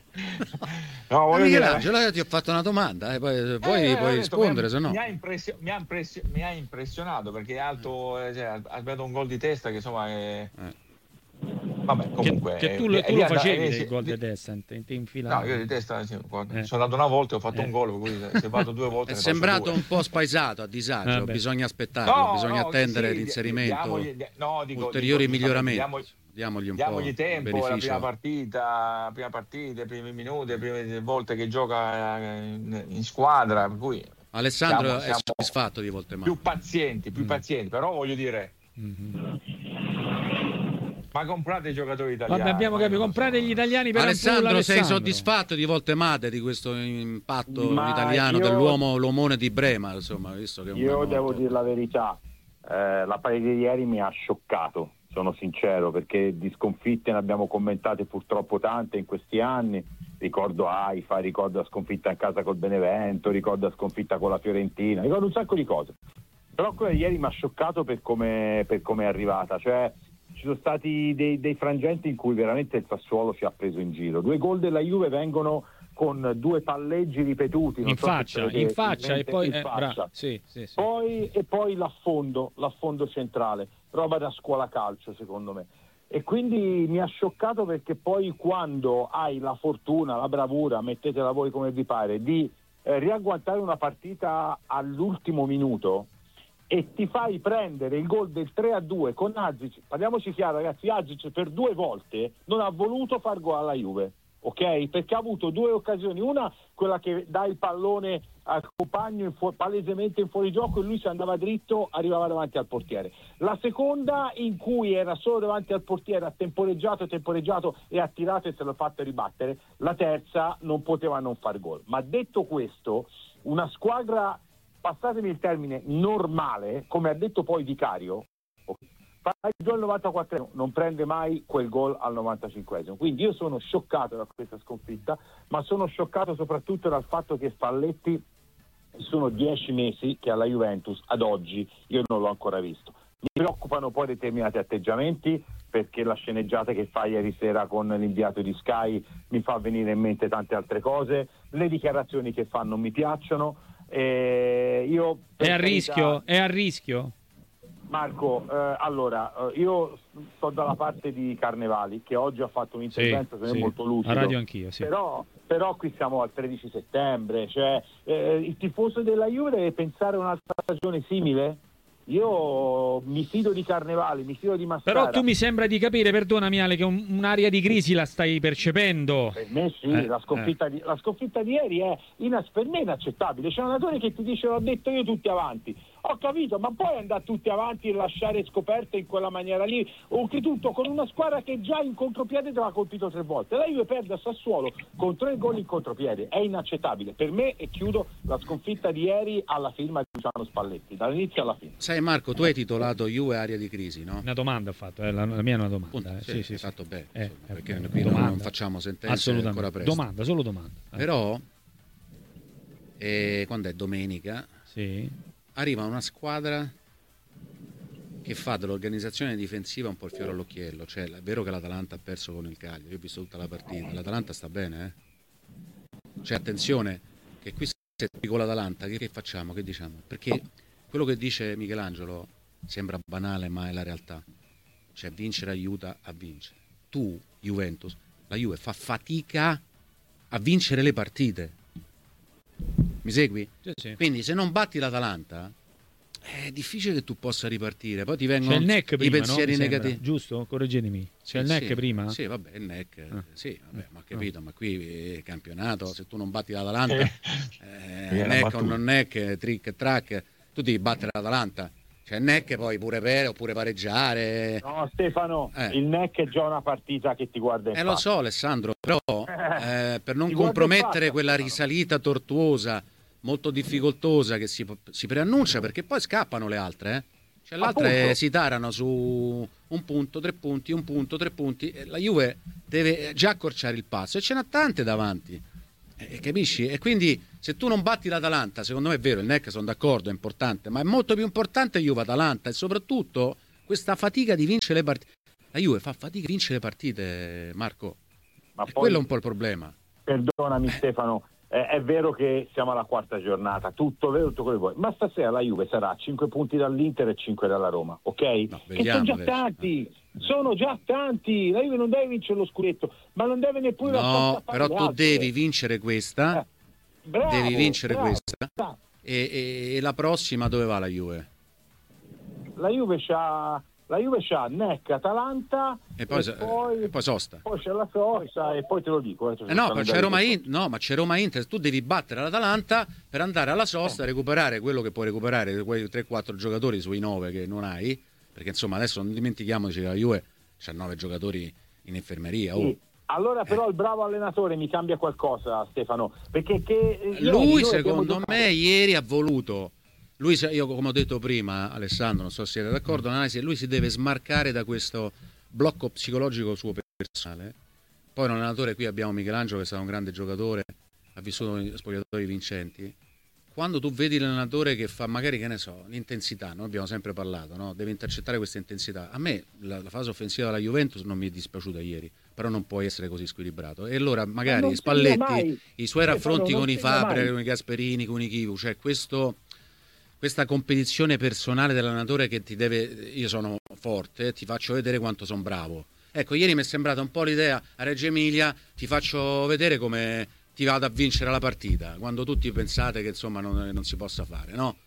S7: No,
S2: Ma
S7: voglio dire,
S2: Michelangelo, io ti ho fatto una domanda, eh, poi,
S7: Eh,
S2: poi
S7: eh, ho
S2: puoi
S7: detto,
S2: rispondere,
S7: mi,
S2: se no.
S7: mi ha, impressio- mi, ha impressio- mi ha impressionato perché è alto, eh, cioè, ha ha sbagliato un gol di testa che insomma è... vabbè, comunque
S3: Che, che
S7: eh,
S3: tu, lo-
S7: e
S3: tu
S7: lì
S3: lo
S7: and-
S3: facevi
S7: eh,
S3: del
S7: sì,
S3: gol
S7: di-
S3: di testa, ti, ti infilavi.
S7: no, io di testa sì,
S3: Eh.
S7: sono andato una volta e ho fatto
S3: Eh.
S7: un gol, quindi se vado due volte
S2: È
S7: ne faccio
S2: sembrato
S7: due.
S2: un po' spaesato, a disagio,
S3: Vabbè.
S2: bisogna aspettare,
S7: No,
S2: bisogna
S7: no,
S2: attendere
S7: sì,
S2: l'inserimento,
S7: diamogli- di- no, dico-
S2: ulteriori
S7: dico,
S2: miglioramenti.
S7: diamogli-
S2: Diamogli un
S7: Diamogli
S2: po'
S7: tempo, la
S2: beneficio.
S7: prima partita, prima partita, i primi minuti, le prime volte che gioca eh, in, in squadra, per cui
S2: Alessandro
S7: siamo-
S2: è
S7: siamo
S2: soddisfatto di Voltemade.
S7: più pazienti, più
S3: Mm.
S7: pazienti, però voglio dire,
S3: Mhm.
S7: ma comprate i giocatori italiani.
S3: Vabbè, abbiamo
S7: ma io
S3: capito,
S7: non so.
S3: comprate gli italiani per
S2: Alessandro,
S3: Ampulla,
S2: sei
S3: Alessandro.
S2: soddisfatto di Voltemade, di questo impatto
S6: Ma
S2: italiano
S6: io-
S2: dell'uomo, l'omone di Brema, insomma, visto che è un
S6: Io
S2: uomo
S6: devo
S2: molto-
S6: dire la verità, eh, la partita di ieri mi ha scioccato, sono sincero, perché di sconfitte ne abbiamo commentate purtroppo tante in questi anni. Ricordo Haifa, ricordo la sconfitta in casa col Benevento, ricordo la sconfitta con la Fiorentina, ricordo un sacco di cose. Però quella di ieri mi ha scioccato per come, per come è arrivata, cioè ci sono stati dei, dei frangenti in cui veramente il Sassuolo ci ha preso in giro. Due gol della Juve vengono con due palleggi ripetuti. non
S3: In
S6: so se
S3: faccia,
S6: vedete,
S3: in faccia e
S6: mente-
S3: poi
S6: in
S3: eh,
S6: faccia.
S3: bra- sì, sì, sì.
S6: Poi, e poi l'affondo, l'affondo centrale, roba da scuola calcio secondo me. E quindi mi ha scioccato perché poi quando hai la fortuna, la bravura, mettetela voi come vi pare, di eh, riagguantare una partita all'ultimo minuto e ti fai prendere il gol del tre a due con Azic, parliamoci chiaro ragazzi, Azic per due volte non ha voluto far gol alla Juve, ok? Perché ha avuto due occasioni, una quella che dà il pallone al compagno in fu- palesemente in fuorigioco e lui se andava dritto arrivava davanti al portiere, la seconda in cui era solo davanti al portiere, ha temporeggiato temporeggiato e ha tirato e se l'ha fatto ribattere, la terza non poteva non far gol. Ma detto questo, una squadra, passatemi il termine, normale, come ha detto poi Vicario, fa il gol al novantaquattresimo, non prende mai quel gol al novantacinquesimo. Quindi io sono scioccato da questa sconfitta, ma sono scioccato soprattutto dal fatto che Spalletti sono dieci mesi che alla Juventus ad oggi io non l'ho ancora visto. Mi preoccupano poi determinati atteggiamenti, perché la sceneggiata che fa ieri sera con l'inviato di Sky mi fa venire in mente tante altre cose, le dichiarazioni che fa non mi piacciono. Eh, io per
S3: È a
S6: carità-
S3: rischio, è a rischio.
S6: Marco, eh, allora, eh, io sto dalla parte di Carnevali, che oggi ha fatto un intervento
S3: Sì,
S6: secondo me
S3: sì.
S6: molto lucido.
S3: A radio anch'io, sì.
S6: Però, però qui siamo al tredici settembre, cioè eh, il tifoso della Juve deve pensare a un'altra stagione simile? Io mi fido di Carnevali, mi fido di Massara.
S3: Però tu mi sembra di capire, perdonami Ale, che un- un'area di crisi la stai percependo.
S6: Per me sì,
S3: Eh,
S6: la, sconfitta di, la sconfitta di ieri è inas- per me inaccettabile. C'è un allenatore che ti dice l'ho detto io tutti avanti. Ho capito, ma poi andare tutti avanti e lasciare scoperte in quella maniera lì, oltretutto con una squadra che già in contropiede te l'ha colpito tre volte. La Juve perde a Sassuolo con tre gol in contropiede, è inaccettabile. Per me, e chiudo, la sconfitta di ieri alla firma di Luciano Spalletti, dall'inizio alla fine.
S2: Sai Marco, tu hai titolato Juve area di crisi, no?
S3: Una domanda ho fatto, eh, la, la mia è una domanda.
S2: Punto.
S3: eh.
S2: Sì,
S3: Sì, sì,
S2: hai
S3: sì.
S2: fatto bene,
S3: Eh,
S2: insomma,
S3: eh,
S2: perché
S3: eh,
S2: qui non-
S3: domanda.
S2: non facciamo sentenze
S3: Assolutamente.
S2: ancora presto.
S3: Domanda, solo domanda. Eh.
S2: Però, eh, quando è domenica,
S3: Sì.
S2: arriva una squadra che fa dell'organizzazione difensiva un po' il fiore all'occhiello. Cioè, è vero che l'Atalanta ha perso con il Cagliari, io ho visto tutta la partita, l'Atalanta sta bene, eh? Cioè, attenzione, che qui se con l'Atalanta, che, che facciamo, che diciamo? Perché quello che dice Michelangelo sembra banale, ma è la realtà. Cioè, vincere aiuta a vincere. Tu, Juventus, la Juve fa fatica a vincere le partite. Mi segui?
S3: Sì, sì.
S2: Quindi se non batti l'Atalanta è difficile che tu possa ripartire. Poi ti vengono
S3: C'è il N E C
S2: i
S3: prima,
S2: pensieri
S3: no? Mi sembra,
S2: negativi.
S3: giusto? Correggetemi. C'è il
S2: Sì,
S3: N E C
S2: sì.
S3: prima?
S2: Sì, vabbè, il N E C.
S3: Ah.
S2: Sì, vabbè, ma ho capito, ma qui è campionato, se tu non batti l'Atalanta,
S7: Eh,
S2: eh,
S7: viene
S2: N E C o
S7: battuto.
S2: non N E C, trick e track, tu devi battere l'Atalanta. Cioè, N E C poi pure per oppure pareggiare.
S6: No, Stefano,
S2: eh.
S6: il N E C è già una partita che ti guarda in
S2: Eh,
S6: faccia.
S2: lo so, Alessandro, però eh, per non
S6: Ti guarda in
S2: compromettere
S6: faccia,
S2: quella
S6: Stefano.
S2: risalita tortuosa, molto difficoltosa che si, si preannuncia, perché poi scappano le altre, eh. Cioè, l'altra è, si tarano su un punto, tre punti, un punto, tre punti. E la Juve deve già accorciare il passo e ce n'ha tante davanti. Eh, capisci? E quindi se tu non batti l'Atalanta, secondo me è vero, il N E C sono d'accordo, è importante, ma è molto più importante Juve-Atalanta e soprattutto questa fatica di vincere le partite. La Juve fa fatica a vincere le partite, Marco.
S6: Ma
S2: e
S6: poi,
S2: quello è un po' il problema.
S6: Perdonami Stefano, eh, è vero che siamo alla quarta giornata, tutto vero, tutto quello che vuoi, ma stasera la Juve sarà a cinque punti dall'Inter e cinque dalla Roma, ok?
S2: No,
S6: che sono già adesso. tanti, sono già tanti. La Juve non deve vincere lo scudetto, ma non deve neppure
S2: no, però tu devi vincere questa,
S6: eh, bravo,
S2: devi vincere
S6: bravo,
S2: questa
S6: bravo.
S2: E, e, e la prossima dove va la Juve?
S6: La Juve c'ha La Juve c'ha N E C, Atalanta
S2: e poi,
S6: e poi,
S2: e poi Sosta.
S6: Poi c'è la Sosta e poi te lo dico. Eh,
S2: eh no, ma c'è Roma in, no, ma c'è Roma Inter. Tu devi battere l'Atalanta per andare alla Sosta, eh. recuperare quello che puoi recuperare, quei tre quattro giocatori sui nove che non hai. Perché insomma adesso non dimentichiamoci che la Juve c'ha nove giocatori in infermeria.
S6: Sì.
S2: Oh.
S6: Allora però eh. il bravo allenatore mi cambia qualcosa, Stefano. Perché che
S2: lui secondo me ieri ha voluto. Lui, io come ho detto prima, Alessandro, non so se siete d'accordo, lui si deve smarcare da questo blocco psicologico suo personale. Poi un allenatore, qui abbiamo Michelangelo che è stato un grande giocatore, ha vissuto spogliatori vincenti. Quando tu vedi l'allenatore che fa magari, che ne so, l'intensità, noi abbiamo sempre parlato, no? Deve intercettare questa intensità. A me la, la fase offensiva della Juventus non mi è dispiaciuta ieri, però non può essere così squilibrato. E allora magari Spalletti, i suoi raffronti con i Fabre, con i Gasperini, con i Chivu, cioè questo... questa competizione personale dell'allenatore che ti deve, io sono forte, ti faccio vedere quanto sono bravo. Ecco, ieri mi è sembrata un po' l'idea a Reggio Emilia, ti faccio vedere come ti vado a vincere la partita, quando tutti pensate che insomma non, non si possa fare, no?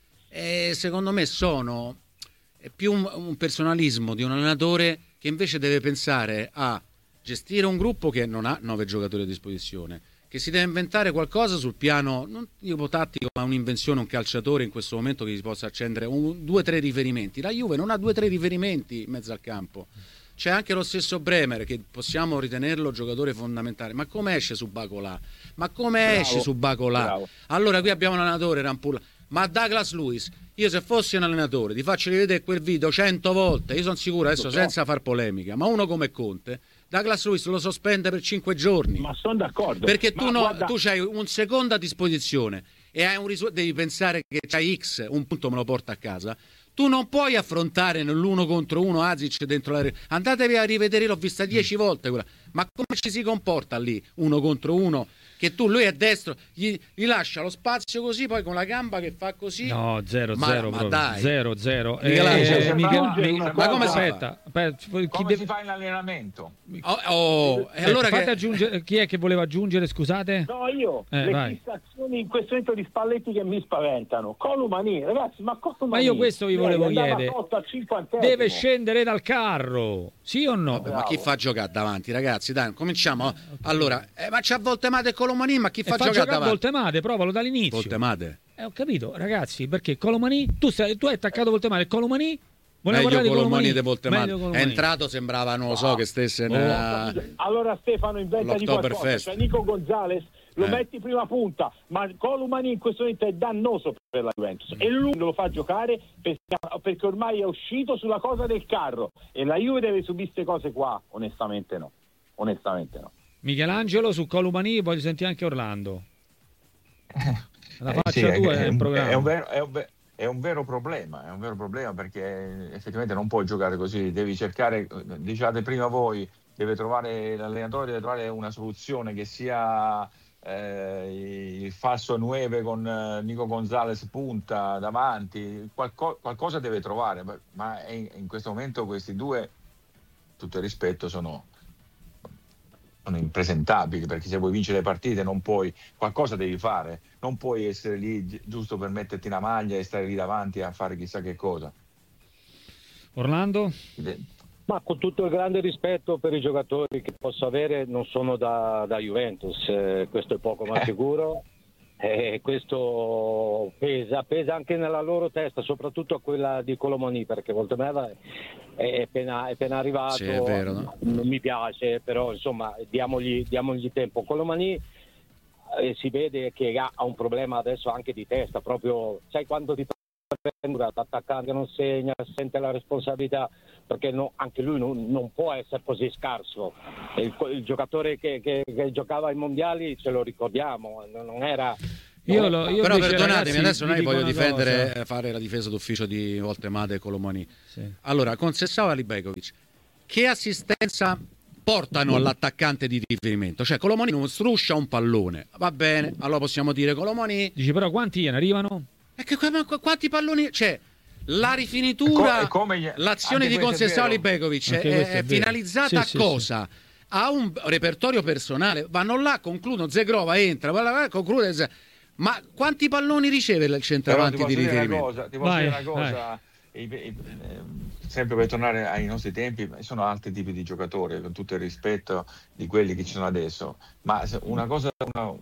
S2: E secondo me sono è più un, un personalismo di un allenatore che invece deve pensare a gestire un gruppo che non ha nove giocatori a disposizione, che si deve inventare qualcosa sul piano, non dico tattico, ma un'invenzione, un calciatore in questo momento che si possa accendere un, due o tre riferimenti. La Juve non ha due o tre riferimenti in mezzo al campo. C'è anche lo stesso Bremer, che possiamo ritenerlo giocatore fondamentale, ma come esce su Bacolà? Ma come bravo, esce su Bacolà? Bravo. Allora qui abbiamo un allenatore Rampulla, ma Douglas Luiz, io se fossi un allenatore ti faccio rivedere quel video cento volte, io sono sicuro adesso senza far polemica, ma uno come Conte Douglas Luiz lo sospende per cinque giorni.
S6: Ma sono d'accordo.
S2: Perché tu, no,
S6: guarda...
S2: tu c'hai un secondo a disposizione e hai un risu- devi pensare che c'hai X, un punto me lo porta a casa. Tu non puoi affrontare nell'uno contro uno Asic dentro la... Andatevi a rivedere, l'ho vista dieci volte quella. Ma come ci si comporta lì, uno contro uno? Che tu, lui è destro, gli, gli lascia lo spazio così, poi con la gamba che fa così.
S3: No, zero,
S2: ma,
S3: zero,
S2: ma dai.
S3: zero, zero.
S2: Eh,
S3: eh,
S2: Michel...
S3: Michel... Ma come si fa?
S7: Per, come chi deve... si fa in allenamento?
S2: Oh, oh. E allora
S3: fate
S2: che...
S3: aggiungere... Chi è che voleva aggiungere, scusate?
S6: No, io.
S3: Eh,
S6: le
S3: vai.
S6: fissazioni in questo momento di Spalletti che mi spaventano. Colomani, ragazzi, ma Colomani...
S3: Ma io questo vi volevo chiedere. Deve scendere dal carro, sì o no?
S2: Vabbè, ma chi fa giocare davanti, ragazzi? Dai, cominciamo. Allora, eh, ma c'ha Voltemade e Colomani, ma chi fa, fa giocare davanti?
S3: Voltemade, provalo dall'inizio.
S2: Voltemade.
S3: Eh, ho capito, ragazzi, perché Colomani, tu, sei, tu hai attaccato Voltemade e Colomani?
S2: Meglio Colomani, Colomani di Voltemade. È entrato, sembrava, non lo so, che stesse nella...
S6: Allora Stefano, inventa di qualcosa. C'è Nico Gonzalez, lo eh. metti prima punta, ma Colomani in questo momento è dannoso per la Juventus e lui lo fa giocare perché, perché ormai è uscito sulla cosa del carro e la Juve deve subire queste cose qua. Onestamente no, onestamente no.
S3: Michelangelo su Colomani, voglio sentire anche Orlando. La
S7: eh,
S3: faccia
S7: sì,
S3: tua
S7: è,
S3: è, è, programma.
S7: È un vero, è un vero... È un vero problema, è un vero problema perché effettivamente non puoi giocare così, devi cercare, diciate prima voi, deve trovare l'allenatore deve trovare una soluzione che sia eh, il falso nueve con Nico Gonzalez punta davanti, qualco, qualcosa deve trovare, ma in, in questo momento questi due, tutto il rispetto, sono sono impresentabili, perché se vuoi vincere le partite non puoi, qualcosa devi fare, non puoi essere lì giusto per metterti una maglia e stare lì davanti a fare chissà che cosa.
S3: Orlando?
S8: Ma con tutto il grande rispetto per i giocatori che posso avere, non sono da, da Juventus, eh, questo è poco ma sicuro. E questo pesa, pesa anche nella loro testa, soprattutto quella di Colomoni, perché Voltemeva è appena, è appena arrivato,
S2: sì, è vero, no?
S8: Non mi piace, però insomma diamogli, diamogli tempo. Colomani eh, si vede che ha, ha un problema adesso anche di testa, proprio sai quando ti prende l'attaccante non segna, sente la responsabilità, perché no, anche lui non, non può essere così scarso. Il, il giocatore che, che, che giocava ai mondiali ce lo ricordiamo, non era.
S3: Io lo, io
S2: però
S3: invece,
S2: perdonatemi,
S3: ragazzi,
S2: adesso non è che voglio difendere,
S3: cosa.
S2: fare la difesa d'ufficio di Voltemade e Colomani.
S3: Sì.
S2: Allora, con Sessao e Libekovic, che assistenza portano all'attaccante di riferimento? Cioè Colomani non struscia un pallone, va bene, allora possiamo dire Colomani.
S3: Dici però quanti gliene arrivano?
S2: E che, quanti palloni? Cioè la rifinitura,
S7: come gli...
S2: l'azione di Conceição Libekovic è, è, è finalizzata sì, a sì, cosa? Sì. A un repertorio personale. Vanno là, concludono, Zegrova entra, conclude. Ma quanti palloni riceve il centravanti di riferimento?
S7: Cosa, ti posso vai, dire una cosa, I, i, eh, sempre per tornare ai nostri tempi, sono altri tipi di giocatori, con tutto il rispetto di quelli che ci sono adesso, ma una cosa, una,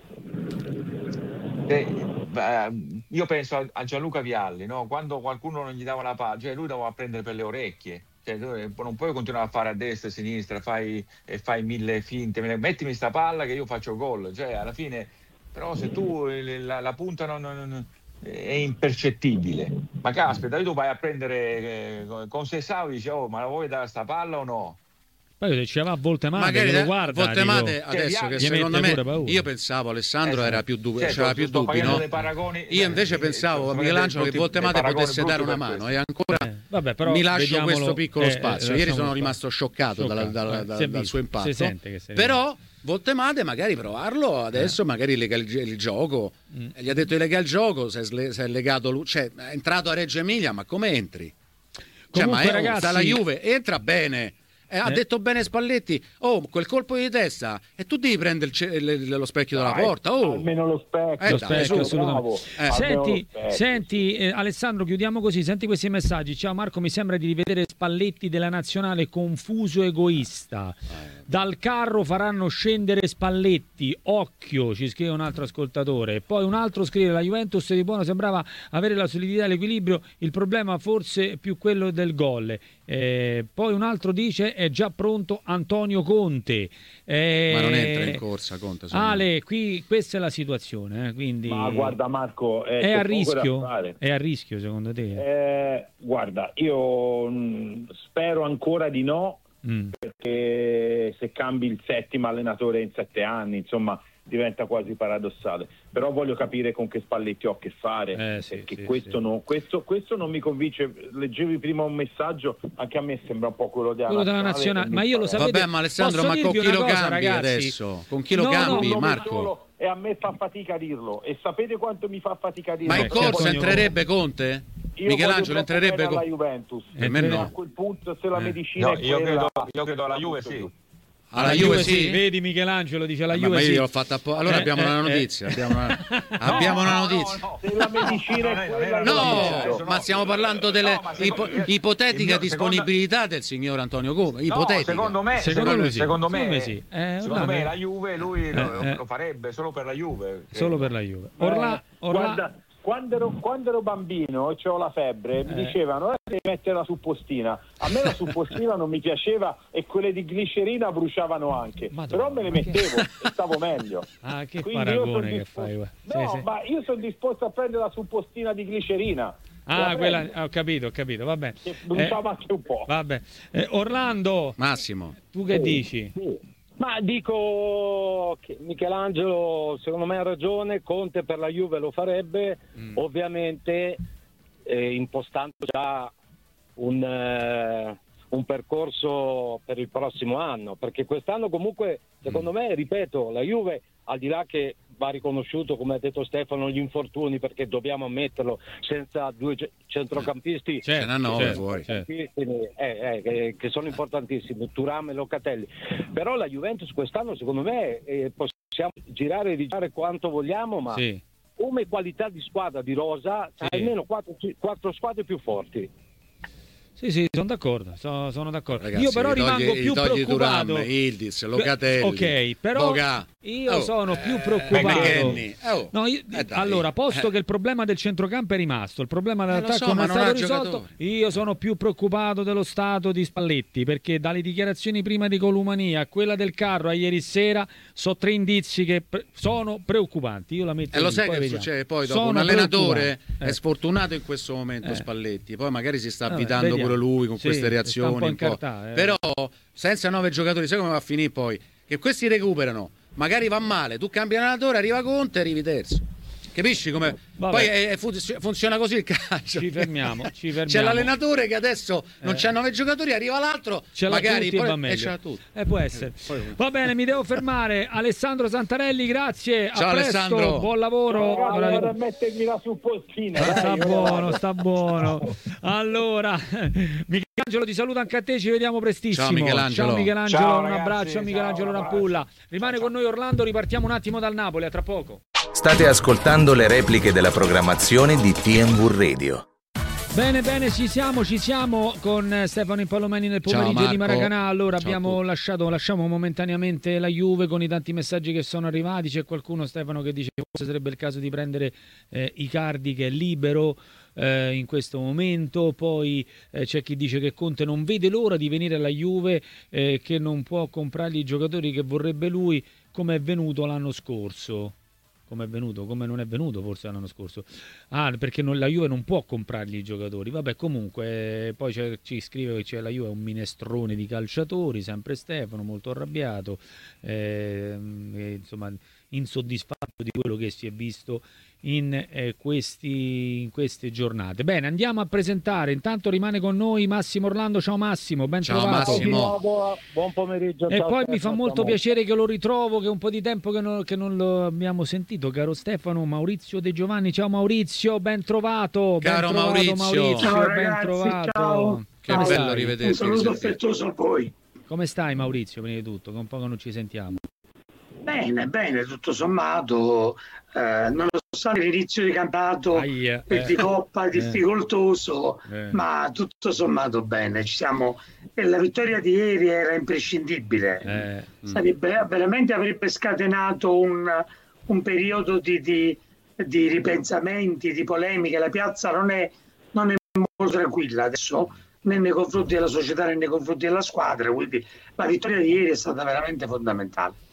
S7: eh, io penso a, a Gianluca Vialli, no? Quando qualcuno non gli dava la palla, cioè lui doveva prendere per le orecchie. Cioè, non puoi continuare a fare a destra e a sinistra, fai, e fai mille finte, mettimi sta palla che io faccio gol, cioè alla fine. Però se tu la, la punta non, non, è impercettibile, ma caspita, tu vai a prendere eh, con Sessao e dici oh ma la vuoi dare sta palla o no?
S3: Poi se ci va a Voltemade,
S2: magari
S3: lo guarda,
S2: Voltemade
S3: dico,
S2: adesso che secondo me io pensavo Alessandro esatto. era più du- certo, c'era più dubbi, no?
S7: Paragoni,
S2: io invece eh, pensavo a Michelangelo che Voltemade potesse dare una mano e ancora
S3: eh, vabbè, però
S2: mi lascio questo piccolo
S3: eh,
S2: spazio.
S3: Eh,
S2: Ieri sono rimasto scioccato, scioccato dal, dal, dal, dal suo impatto.
S3: Si sente che sei
S2: però Voltemade magari provarlo adesso, eh. magari lega il, il gioco. Mm. Gli ha detto di lega il gioco, si è, sle- si è legato lui, cioè è entrato a Reggio Emilia, ma come entri? Cioè,
S3: Comunque,
S2: ma è,
S3: ragazzi,
S2: dalla Juve entra bene. Eh, ha eh. detto bene Spalletti, oh quel colpo di testa e tu devi prendere il, il, lo specchio della
S6: Dai,
S2: porta, oh.
S6: almeno lo specchio,
S3: eh, lo specchio assolutamente.
S6: Eh.
S3: Senti,
S6: specchio.
S3: senti eh, Alessandro, chiudiamo così, senti questi messaggi. Ciao Marco, mi sembra di rivedere Spalletti della nazionale confuso, egoista. Dal carro faranno scendere Spalletti, occhio, ci scrive un altro ascoltatore. Poi un altro scrive: la Juventus di buono sembrava avere la solidità e l'equilibrio, il problema forse più quello del gol. Eh, poi un altro dice: è già pronto Antonio Conte. Eh,
S2: ma non entra in corsa Conte.
S3: Ale, me. Qui questa è la situazione, eh, quindi
S6: ma guarda Marco,
S3: è, è a rischio? È a rischio secondo te?
S6: Eh, guarda, io mh, spero ancora di no, mm. perché se cambi il settimo allenatore in sette anni, insomma, diventa quasi paradossale. Però voglio capire con che Spalletti ho a che fare,
S3: eh, sì,
S6: perché
S3: sì,
S6: questo,
S3: sì.
S6: No, questo, questo non mi convince. Leggevi prima un messaggio, anche a me sembra un po' quello della
S3: quello della nazionale, ma io lo sapete.
S2: Vabbè, ma Alessandro, ma con chi lo cosa, cambi ragazzi? Adesso? Con chi lo
S3: no,
S2: cambi,
S6: no,
S2: Marco?
S6: Solo, e a me fa fatica a dirlo, e sapete quanto mi fa fatica a dirlo?
S2: Ma in corsa entrerebbe Conte?
S6: Io
S2: Michelangelo entrerebbe
S6: con la Juventus,
S2: per me no.
S6: A quel punto se la
S2: eh.
S6: medicina
S7: no,
S6: è
S7: io,
S6: quella,
S7: credo, io credo alla Juve sì.
S2: Alla, alla Juve, Juve sì?
S3: Vedi Michelangelo dice alla
S2: eh,
S3: Juve
S2: ma io
S3: sì.
S2: l'ho fatta po- allora eh, abbiamo eh, una notizia eh. abbiamo una, abbiamo
S6: no,
S2: una notizia
S6: no, no. Se la medicina è quella
S2: no, no ma stiamo parlando delle no, ipo- ipotetica disponibilità secondo... del signor Antonio Come ipotetica.
S7: No, secondo me
S3: secondo,
S7: secondo,
S3: lui sì.
S7: secondo me,
S3: secondo me, sì. eh,
S7: secondo me la Juve lui
S3: eh,
S7: lo,
S3: eh.
S7: lo farebbe solo per la Juve
S3: solo per la Juve Orla, Orla...
S6: guarda Quando ero, quando ero bambino e c'ho la febbre, mi eh. dicevano eh, devi mettere la suppostina. A me la suppostina non mi piaceva e quelle di glicerina bruciavano anche. Madonna, però me le mettevo che... e stavo meglio.
S3: Ah, che
S6: Quindi
S3: paragone che
S6: disposto...
S3: fai.
S6: No, sì, sì. ma io sono disposto a prendere la suppostina di glicerina.
S3: Ah, quella, ho capito, ho capito, va bene.
S6: Che bruciava eh, anche un po'.
S3: Vabbè. Eh, Orlando,
S2: Massimo,
S3: tu che
S6: sì,
S3: dici?
S6: Sì.
S8: Ma dico che Michelangelo secondo me ha ragione, Conte per la Juve lo farebbe, mm. ovviamente eh, impostando già un, eh, un percorso per il prossimo anno, perché quest'anno comunque secondo mm. me, ripeto, la Juve al di là che va riconosciuto, come ha detto Stefano, gli infortuni, perché dobbiamo ammetterlo, senza due centrocampisti
S2: ce ne hanno nove fuori
S8: eh, eh, che, che sono importantissimi, Thuram e Locatelli. Però la Juventus quest'anno secondo me eh, possiamo girare e rigirare quanto vogliamo, ma
S3: sì.
S8: come qualità di squadra di rosa sì. almeno quattro, quattro squadre più forti.
S3: Sì, sì, sono d'accordo, sono, sono d'accordo.
S2: Ragazzi,
S3: io però
S2: togli,
S3: rimango più
S2: togli
S3: preoccupato.
S2: Thuram, Yildiz, Locatelli,
S3: ok, però
S2: Boga.
S3: Io
S2: oh,
S3: sono più
S2: eh,
S3: preoccupato.
S2: Oh,
S3: no, io,
S2: eh,
S3: allora, posto
S2: eh.
S3: che il problema del centrocampo è rimasto, il problema dell'attacco
S2: so,
S3: non
S2: ma
S3: è
S2: non
S3: stato
S2: ha
S3: risolto,
S2: giocatori.
S3: io sono più preoccupato dello stato di Spalletti, perché dalle dichiarazioni prima di Columania a quella del carro a ieri sera sono tre indizi che pre- sono preoccupanti. Io la metto
S2: E lo
S3: lì,
S2: sai
S3: poi
S2: che
S3: vediamo.
S2: succede? Poi dopo
S3: Sono
S2: un allenatore
S3: preoccupanti.
S2: è
S3: Eh.
S2: sfortunato in questo momento
S3: Eh.
S2: Spalletti, poi magari si sta
S3: Vabbè,
S2: avvitando
S3: vediamo.
S2: pure lui con
S3: Sì,
S2: queste
S3: sta
S2: reazioni
S3: un po'
S2: un po'.
S3: incartato, eh.
S2: Però senza nove giocatori sai come va a finire poi? Che questi recuperano, magari va male, tu cambi allenatore, arriva Conte e arrivi terzo. Capisci come?
S3: Vabbè.
S2: Poi è, è, funziona così il calcio.
S3: Ci fermiamo, ci fermiamo.
S2: C'è l'allenatore che adesso non
S3: Eh.
S2: c'ha nove giocatori, arriva l'altro,
S3: Ce l'ha
S2: magari
S3: tutti e
S2: poi
S3: va
S2: e
S3: meglio.
S2: ce l'ha tutti.
S3: Eh, può essere.
S2: Poi-
S3: Va bene, mi devo fermare. Alessandro Santarelli, grazie.
S2: Ciao,
S3: a presto,
S2: Alessandro.
S3: buon lavoro.
S6: Ragazzi,
S3: Allora,
S6: vado a mettermi la suppostina.
S3: Ah, sta
S6: dai, io
S3: buono,
S6: vado.
S3: sta buono. Allora, Michelangelo ti saluta anche a te, ci vediamo prestissimo.
S2: Ciao, Michelangelo.
S3: Ciao, Michelangelo,
S7: Ciao,
S3: un
S7: ragazzi,
S3: abbraccio a Michelangelo
S7: ciao, un
S3: Rampulla. Rimane con noi Orlando, ripartiamo un attimo dal Napoli, a tra poco.
S9: State ascoltando le repliche della programmazione di T M V Radio.
S3: Bene, bene, ci siamo, ci siamo con Stefano Impallomeni nel
S2: Ciao,
S3: pomeriggio di
S2: Marco.
S3: Maracanã. Allora
S2: Ciao a
S3: abbiamo
S2: tutti.
S3: lasciato, lasciamo momentaneamente la Juve con i tanti messaggi che sono arrivati. C'è qualcuno, Stefano, che dice che forse sarebbe il caso di prendere eh, Icardi, che è libero eh, in questo momento. Poi eh, c'è chi dice che Conte non vede l'ora di venire alla Juve, eh, che non può comprargli i giocatori che vorrebbe lui, come è venuto l'anno scorso. Come è venuto, come non è venuto forse l'anno scorso. Ah, perché non, la Juve non può comprargli i giocatori. Vabbè, comunque, eh, poi c'è, ci scrive che c'è la Juve è un minestrone di calciatori, sempre Stefano, molto arrabbiato, eh, e, insomma, insoddisfatto di quello che si è visto in, eh, questi, in queste giornate. Bene, andiamo a presentare. Intanto rimane con noi Massimo Orlando. Ciao Massimo, ben
S2: Ciao,
S3: trovato.
S2: Massimo.
S6: Buon- Buon pomeriggio.
S3: E
S6: ciao,
S3: poi
S6: Stefano,
S3: mi fa molto
S6: ciao.
S3: piacere che lo ritrovo, che è un po' di tempo che non, che non lo abbiamo sentito, caro Stefano. Maurizio De Giovanni. Ciao Maurizio, ben trovato. Ben
S2: Caro
S3: trovato,
S2: Maurizio.
S10: Ciao,
S3: ben
S10: ragazzi,
S3: trovato.
S10: ciao.
S2: Che
S3: Come
S2: bello
S3: stai?
S2: rivederti.
S10: Un saluto
S2: risentire.
S10: affettuoso a voi.
S3: Come stai Maurizio, prima di tutto? Che un po' che non ci sentiamo.
S10: Bene, bene, tutto sommato, eh, nonostante l'inizio di campionato
S3: Aia,
S10: per
S3: eh.
S10: di Coppa
S3: Eh.
S10: difficoltoso,
S3: Eh.
S10: ma tutto sommato bene. Ci siamo, e la vittoria di ieri era imprescindibile.
S3: Eh,
S10: Sarebbe, veramente avrebbe scatenato un, un periodo di, di, di ripensamenti, di polemiche. La piazza non è, non è molto tranquilla adesso, né nei confronti della società né nei confronti della squadra, quindi la vittoria di ieri è stata veramente fondamentale.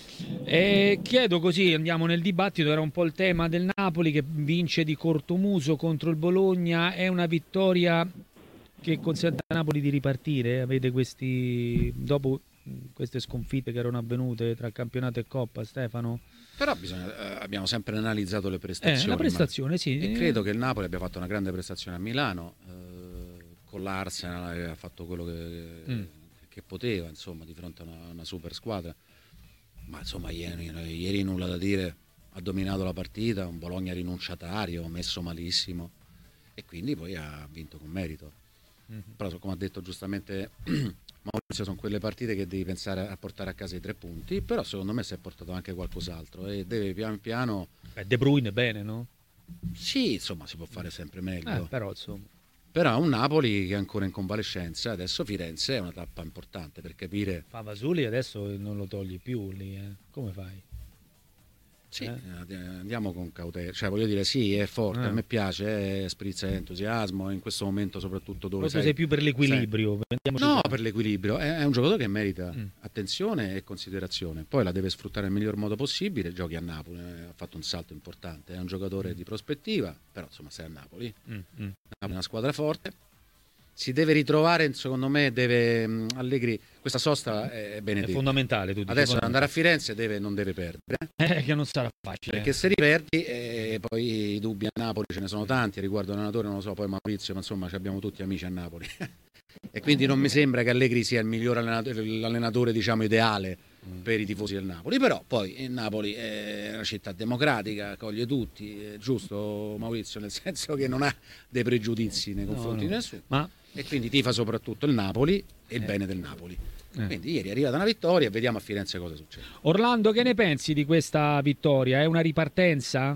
S3: E chiedo così, andiamo nel dibattito, era un po' il tema del Napoli che vince di cortomuso contro il Bologna. È una vittoria che consente a Napoli di ripartire? Avete questi, dopo queste sconfitte che erano avvenute tra campionato e Coppa, Stefano?
S2: Però bisogna, eh, abbiamo sempre analizzato le
S3: Eh,
S2: prestazioni.
S3: la prestazione, sì.
S2: ma- E credo che il Napoli abbia fatto una grande prestazione a Milano, eh, con l'Arsenal che ha fatto quello che,
S3: Mm.
S2: che poteva, insomma, di fronte a una, una super squadra. Ma insomma, ieri, ieri nulla da dire, ha dominato la partita, un Bologna rinunciatario, messo malissimo, e quindi poi ha vinto con merito.
S3: Mm-hmm.
S2: Però come ha detto giustamente Maurizio, sono quelle partite che devi pensare a portare a casa i tre punti, però secondo me si è portato anche qualcos'altro e deve piano piano.
S3: Beh, De Bruyne bene, no?
S2: Sì, insomma, si può fare sempre meglio.
S3: Eh, però insomma.
S2: Però un Napoli che è ancora in convalescenza, adesso Firenze è una tappa importante per capire.
S3: Favasuli adesso non lo togli più lì, eh. Come fai?
S2: Sì,
S3: Eh?
S2: andiamo con cautela, cioè voglio dire sì, è forte,
S3: Eh.
S2: a me piace, è sprizza entusiasmo, in questo momento soprattutto dove
S3: Poi tu
S2: sai,
S3: sei più per l'equilibrio. Prendiamoci
S2: No,
S3: qua.
S2: per l'equilibrio, è, è un giocatore che merita
S3: Mm.
S2: attenzione e considerazione, poi la deve sfruttare nel miglior modo possibile, giochi a Napoli, eh, ha fatto un salto importante, è un giocatore di prospettiva, però insomma sei a Napoli,
S3: Mm, mm.
S2: Napoli è una squadra forte, si deve ritrovare, secondo me deve mh, Allegri, questa sosta è
S3: È
S2: benedetta.
S3: fondamentale, tu dici,
S2: Adesso ad andare a
S3: fondamentale.
S2: Firenze deve, non deve perdere,
S3: Eh, che non sarà facile.
S2: perché se riperdi eh, poi i dubbi a Napoli ce ne sono tanti riguardo l'allenatore, non lo so, poi Maurizio, ma insomma ci abbiamo tutti amici a Napoli e quindi non mi sembra che Allegri sia il miglior allenatore, l'allenatore diciamo ideale per i tifosi del Napoli, però poi il Napoli è una città democratica, accoglie tutti, è giusto Maurizio, nel senso che non ha dei pregiudizi nei confronti
S3: no.
S2: di nessuno
S3: Ma
S2: e quindi tifa soprattutto il Napoli e il
S3: Eh.
S2: bene del Napoli.
S3: Eh.
S2: Quindi ieri è arrivata una vittoria e vediamo a Firenze cosa succede.
S3: Orlando, che ne pensi di questa vittoria? È una ripartenza?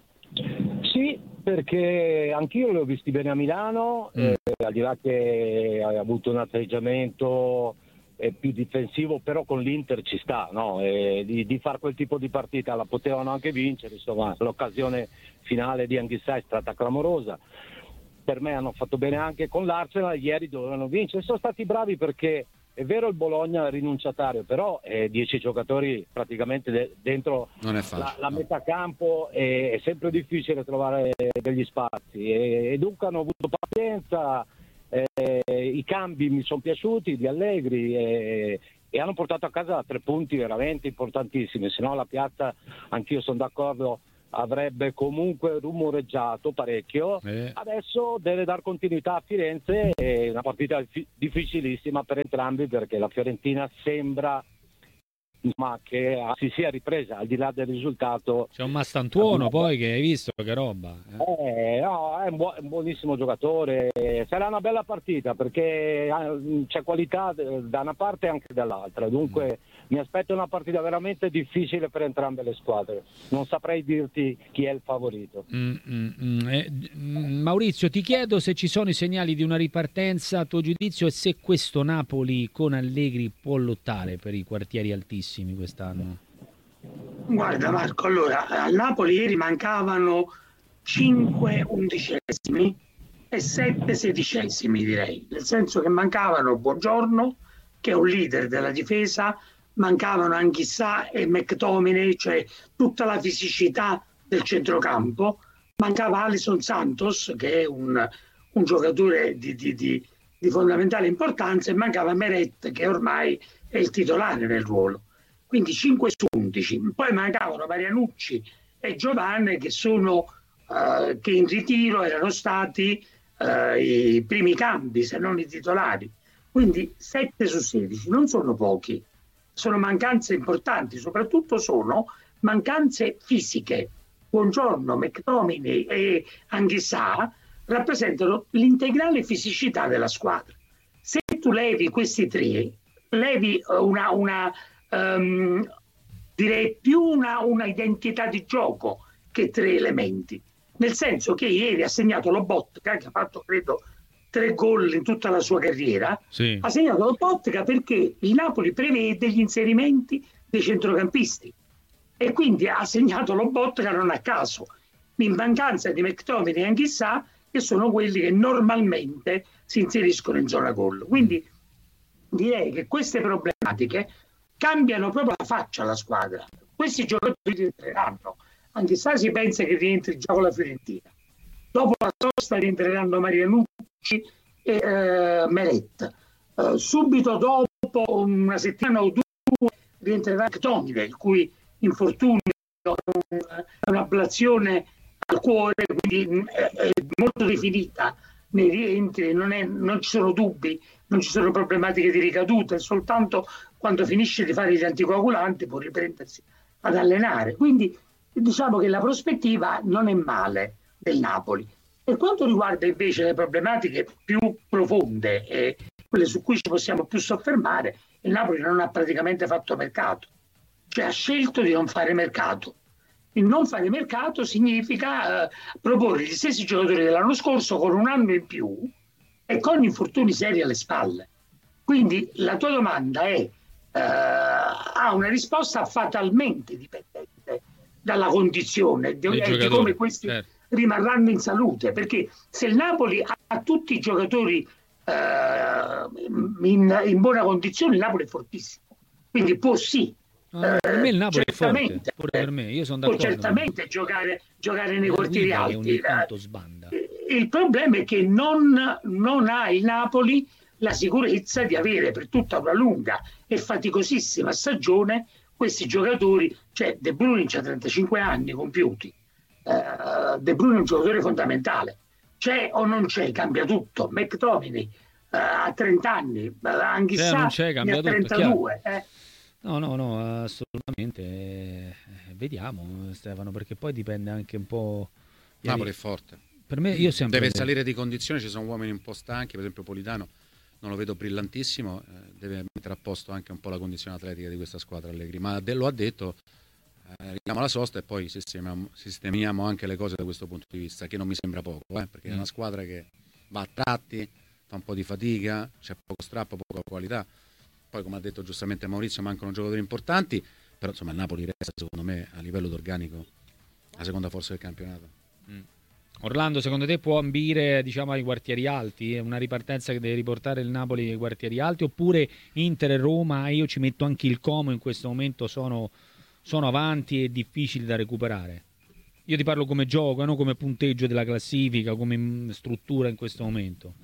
S8: Sì, perché anch'io li ho visti bene a Milano,
S3: Mm.
S8: eh, al di là che ha avuto un atteggiamento è più difensivo, però con l'Inter ci sta, no? E di, di fare quel tipo di partita la potevano anche vincere, insomma l'occasione finale di Anghissà è stata clamorosa. Per me hanno fatto bene anche con l'Arsenal, ieri dovevano vincere, sono stati bravi perché è vero il Bologna è rinunciatario, però eh, dieci giocatori praticamente de- dentro
S2: non è facile,
S8: la, la
S2: no.
S8: metà campo è, è sempre difficile trovare degli spazi e, e dunque hanno avuto pazienza. Eh, i cambi mi sono piaciuti di Allegri e, e hanno portato a casa tre punti veramente importantissimi, se no la piazza, anch'io sono d'accordo, avrebbe comunque rumoreggiato parecchio. Eh. Adesso deve dar continuità a Firenze, è una partita fi- difficilissima per entrambi perché la Fiorentina sembra ma che si sia ripresa al di là del risultato.
S3: C'è un Mastantuono poi che hai visto che roba
S8: eh? Eh, no, è, un buo- un buonissimo giocatore, sarà una bella partita perché c'è qualità da una parte e anche dall'altra, dunque mm. mi aspetto una partita veramente difficile per entrambe le squadre, non saprei dirti chi è il favorito.
S3: mm, mm, mm. Eh, Maurizio, ti chiedo se ci sono i segnali di una ripartenza a tuo giudizio e se questo Napoli con Allegri può lottare per i quartieri altissimi quest'anno.
S10: Guarda Marco, allora al Napoli ieri mancavano cinque undicesimi e sette sedicesimi, direi, nel senso che mancavano Buongiorno, che è un leader della difesa, mancavano Anghissà e McTominay, cioè tutta la fisicità del centrocampo, mancava Alisson Santos, che è un, un giocatore di, di, di, di fondamentale importanza, e mancava Meret, che ormai è il titolare nel ruolo. Quindi cinque su undici. Poi mancavano Marianucci e Giovanni, che sono uh, che in ritiro erano stati uh, i primi cambi, se non i titolari. Quindi sette su sedici non sono pochi, sono mancanze importanti, soprattutto sono mancanze fisiche. Buongiorno, McTominay e Anghissà rappresentano l'integrale fisicità della squadra. Se tu levi questi tre, levi una, una um, direi più una, una identità di gioco che tre elementi, nel senso che ieri ha segnato Lobotka, che ha fatto credo tre gol in tutta la sua carriera, sì. Ha segnato Lobotka perché il Napoli prevede gli inserimenti dei centrocampisti e quindi ha segnato Lobotka non a caso, in mancanza di McTominay e Anghissà, che sono quelli che normalmente si inseriscono in zona gol. Quindi direi che queste problematiche cambiano proprio la faccia alla squadra. Questi giocatori rientreranno, Anghissà si pensa che rientri già con la Fiorentina, dopo la sosta rientreranno Marianucci e eh, Meret, uh, subito dopo una settimana o due rientrerà McTominay, il cui infortunio è un'ablazione al cuore, quindi è, è molto definita nei rientri, non, è, non ci sono dubbi, non ci sono problematiche di ricaduta, soltanto quando finisce di fare gli anticoagulanti può riprendersi ad allenare. Quindi diciamo che la prospettiva non è male del Napoli. Per quanto riguarda invece le problematiche più profonde e quelle su cui ci possiamo più soffermare, il Napoli non ha praticamente fatto mercato, cioè ha scelto di non fare mercato. Il non fare mercato significa eh, proporre gli stessi giocatori dell'anno scorso con un anno in più e con infortuni seri alle spalle. Quindi la tua domanda è eh, ha una risposta fatalmente dipendente dalla condizione di, eh, di come questi certo. rimarranno in salute, perché se il Napoli ha tutti i giocatori eh, in, in buona condizione, il Napoli è fortissimo, quindi può sì.
S3: Ah, per me il Napoli è forte, pure per me, io sono d'accordo.
S10: Può certamente giocare, giocare nei quartieri alti.
S3: Ogni tanto sbanda.
S10: Il problema è che non, non ha il Napoli la sicurezza di avere per tutta una lunga e faticosissima stagione questi giocatori, cioè De Bruyne ha trentacinque anni compiuti, uh, De Bruyne è un giocatore fondamentale, c'è o non c'è, cambia tutto. McTominay uh, ha trenta anni, uh, Anghissà ne ha trentadue. Eh.
S3: No, no, no, assolutamente. Eh, vediamo, Stefano, perché poi dipende anche un po'.
S2: Napoli è forte.
S3: Per me, io sempre
S2: deve salire di condizione, ci sono uomini un po' stanchi, per esempio Politano non lo vedo brillantissimo, eh, deve mettere a posto anche un po' la condizione atletica di questa squadra Allegri, ma de- lo ha detto, eh, arriviamo alla sosta e poi sistemiamo, sistemiamo anche le cose da questo punto di vista, che non mi sembra poco, eh, perché mm. è una squadra che va a tratti, fa un po' di fatica, c'è poco strappo, poca qualità, poi come ha detto giustamente Maurizio mancano giocatori importanti, però insomma il Napoli resta secondo me a livello d'organico la seconda forza del campionato.
S3: Mm. Orlando, secondo te può ambire, diciamo, ai quartieri alti? È una ripartenza che deve riportare il Napoli ai quartieri alti, oppure Inter e Roma, io ci metto anche il Como, in questo momento sono, sono avanti e difficili da recuperare? Io ti parlo come gioco, non come punteggio della classifica, come struttura in questo momento.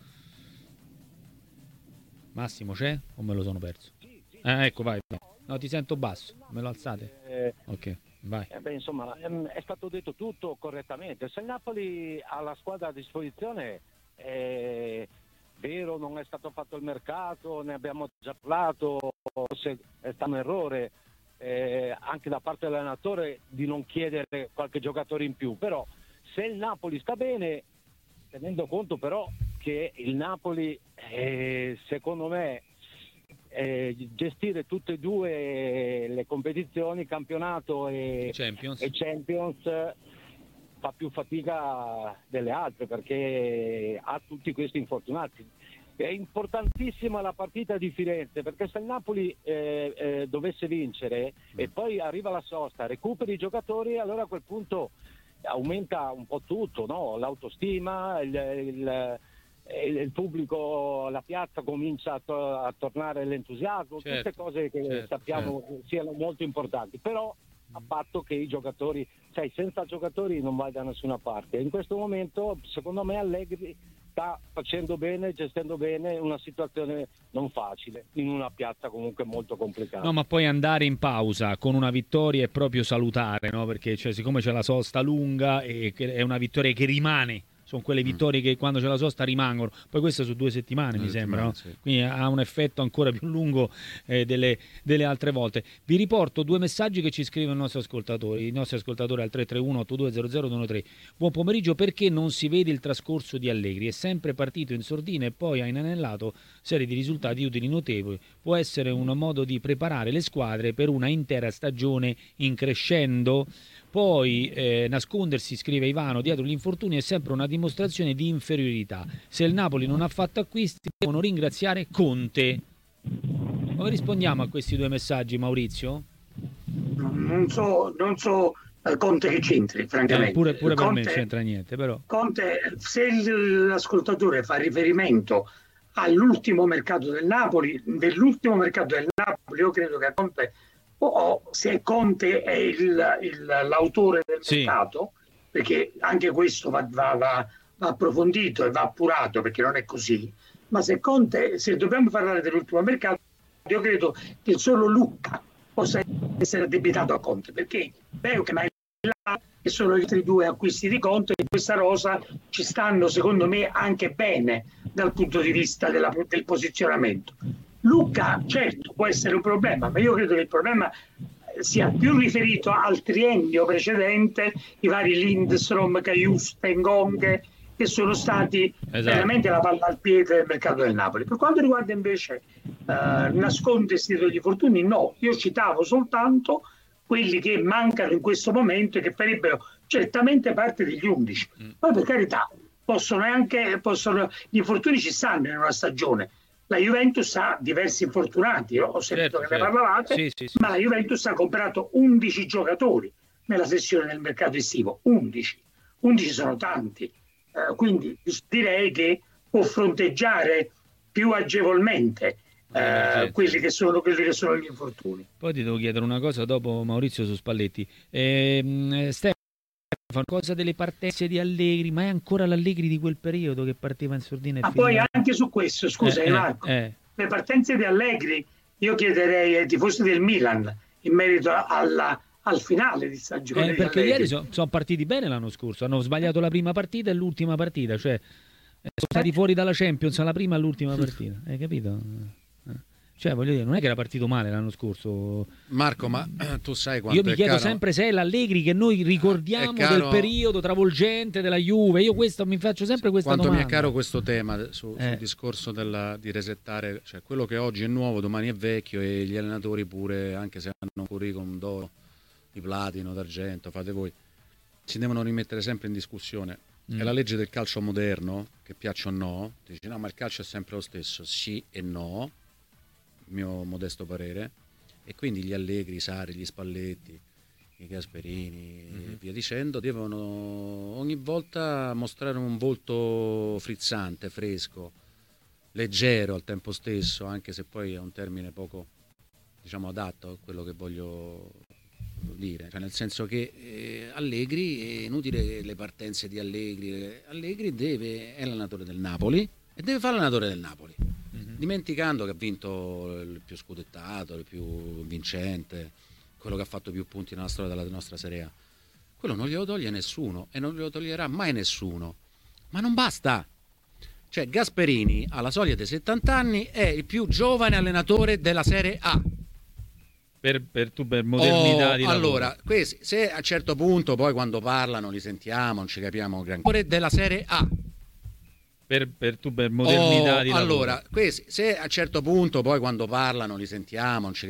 S3: Massimo c'è o me lo sono perso? Eh, ecco, vai, vai. No, ti sento basso, me lo alzate? Ok, vai.
S8: Eh beh, insomma, è stato detto tutto correttamente. Se il Napoli ha la squadra a disposizione, è vero, non è stato fatto il mercato, ne abbiamo già parlato, forse è stato un errore eh, anche da parte dell'allenatore di non chiedere qualche giocatore in più, però se il Napoli sta bene, tenendo conto però che il Napoli eh, secondo me eh, gestire tutte e due le competizioni, campionato e
S3: Champions,
S8: e Champions fa più fatica delle altre perché ha tutti questi infortunati. È importantissima la partita di Firenze, perché se il Napoli eh, eh, dovesse vincere e poi arriva la sosta, recuperi i giocatori, allora a quel punto aumenta un po' tutto, no? L'autostima, il, il, il pubblico, la piazza comincia a, to- a tornare l'entusiasmo,
S3: certo,
S8: tutte cose che
S3: certo,
S8: sappiamo
S3: certo.
S8: siano molto importanti, però a patto che i giocatori, sai, senza giocatori non vai da nessuna parte. In questo momento secondo me Allegri sta facendo bene, gestendo bene una situazione non facile in una piazza comunque molto complicata.
S3: No, ma poi andare in pausa con una vittoria è proprio salutare, no? Perché cioè, siccome c'è la sosta lunga e che è una vittoria che rimane, sono quelle vittorie che quando c'è la sosta rimangono, poi queste su due settimane
S2: Due
S3: mi sembra, no?
S2: settimane, sì.
S3: Quindi ha un effetto ancora più lungo eh, delle, delle altre volte. Vi riporto due messaggi che ci scrivono i nostri ascoltatori, i nostri ascoltatori al tre tre uno otto due zero zero due uno tre. Buon pomeriggio, perché non si vede il trascorso di Allegri? È sempre partito in sordina e poi ha inanellato serie di risultati utili notevoli. Può essere un modo di preparare le squadre per una intera stagione in crescendo? Poi eh, nascondersi, scrive Ivano, dietro gli infortuni è sempre una dimostrazione di inferiorità. Se il Napoli non ha fatto acquisti, devono ringraziare Conte. Come rispondiamo a questi due messaggi, Maurizio?
S10: Non so, non so eh, Conte che c'entri, francamente.
S3: Eh, pure pure per
S10: Conte,
S3: me c'entra niente, però.
S10: Conte, se l'ascoltatore fa riferimento all'ultimo mercato del Napoli, dell'ultimo mercato del Napoli, io credo che Conte, o se Conte è il, il, l'autore del
S3: sì.
S10: mercato, perché anche questo va, va, va, va approfondito e va appurato, perché non è così, ma se Conte, se dobbiamo parlare dell'ultimo mercato, io credo che solo Lucca possa essere addebitato a Conte, perché vero che mai là che sono gli altri due acquisti di Conte in questa rosa ci stanno secondo me anche bene dal punto di vista della, del posizionamento. Lucca certo può essere un problema, ma io credo che il problema sia più riferito al triennio precedente, i vari Lindstrom, Caius, Tengong, che sono stati esatto. veramente la palla al piede del mercato del Napoli. Per quanto riguarda invece eh, nascondersi dietro gli infortuni, no, io citavo soltanto quelli che mancano in questo momento e che farebbero certamente parte degli undici. Mm. Poi per carità, possono anche, possono, gli infortuni ci stanno in una stagione. La Juventus ha diversi infortunati, io ho sentito certo, che ne certo. parlavate, sì, sì, sì. ma la Juventus ha comprato undici giocatori nella sessione del mercato estivo, undici. undici sono tanti, eh, quindi direi che può fronteggiare più agevolmente eh, quelli, che sono, quelli che sono gli infortuni.
S3: Poi ti devo chiedere una cosa dopo, Maurizio, su Spalletti. Eh, Stefano, fa cosa delle partenze di Allegri, ma è ancora l'Allegri di quel periodo che partiva in sordina e
S10: ma
S3: finiva...
S10: poi anche su questo, scusa eh, Marco, eh, le partenze di Allegri io chiederei ai tifosi del Milan in merito alla, al finale di stagione
S3: eh,
S10: di
S3: perché
S10: Allegri.
S3: ieri sono son partiti bene l'anno scorso, hanno sbagliato la prima partita e l'ultima partita, cioè sono stati fuori dalla Champions alla prima e all'ultima partita, hai capito? Cioè, voglio dire, non è che era partito male l'anno scorso.
S2: Marco, ma tu sai quanto
S3: io mi chiedo
S2: caro...
S3: sempre se è l'Allegri che noi ricordiamo caro... del periodo travolgente della Juve. Io questo mi faccio sempre questa
S2: quanto
S3: domanda.
S2: mi è caro questo tema su,
S3: eh.
S2: sul discorso della, di resettare, cioè quello che oggi è nuovo domani è vecchio, e gli allenatori pure, anche se hanno un curriculum d'oro, di platino, d'argento, fate voi, si devono rimettere sempre in discussione. Mm. È la legge del calcio moderno, che piaccia o no, dici no, ma il calcio è sempre lo stesso, sì e no. mio modesto parere, e quindi gli Allegri, i Sarri, gli Spalletti, i Gasperini e mm-hmm. via dicendo devono ogni volta mostrare un volto frizzante, fresco, leggero al tempo stesso, anche se poi è un termine poco, diciamo, adatto a quello che voglio dire, cioè nel senso che eh, Allegri, è inutile le partenze di Allegri, Allegri deve, è l'allenatore del Napoli e deve fare l'allenatore del Napoli, mm-hmm. dimenticando che ha vinto il più scudettato, il più vincente, quello che ha fatto più punti nella storia della nostra Serie A. Quello non glielo toglie nessuno e non glielo toglierà mai nessuno, ma non basta. Cioè Gasperini alla soglia dei settanta anni è il più giovane allenatore della Serie A.
S3: Per, per, tu, per modernità
S2: oh,
S3: di lavoro.
S2: Allora, questi, se a un certo punto poi quando parlano li sentiamo, non ci capiamo granché, della Serie A.
S3: Per, per, tu, per modernità
S2: oh,
S3: di lavoro.
S2: Allora, questi, se a un certo punto poi quando parlano li sentiamo, non ci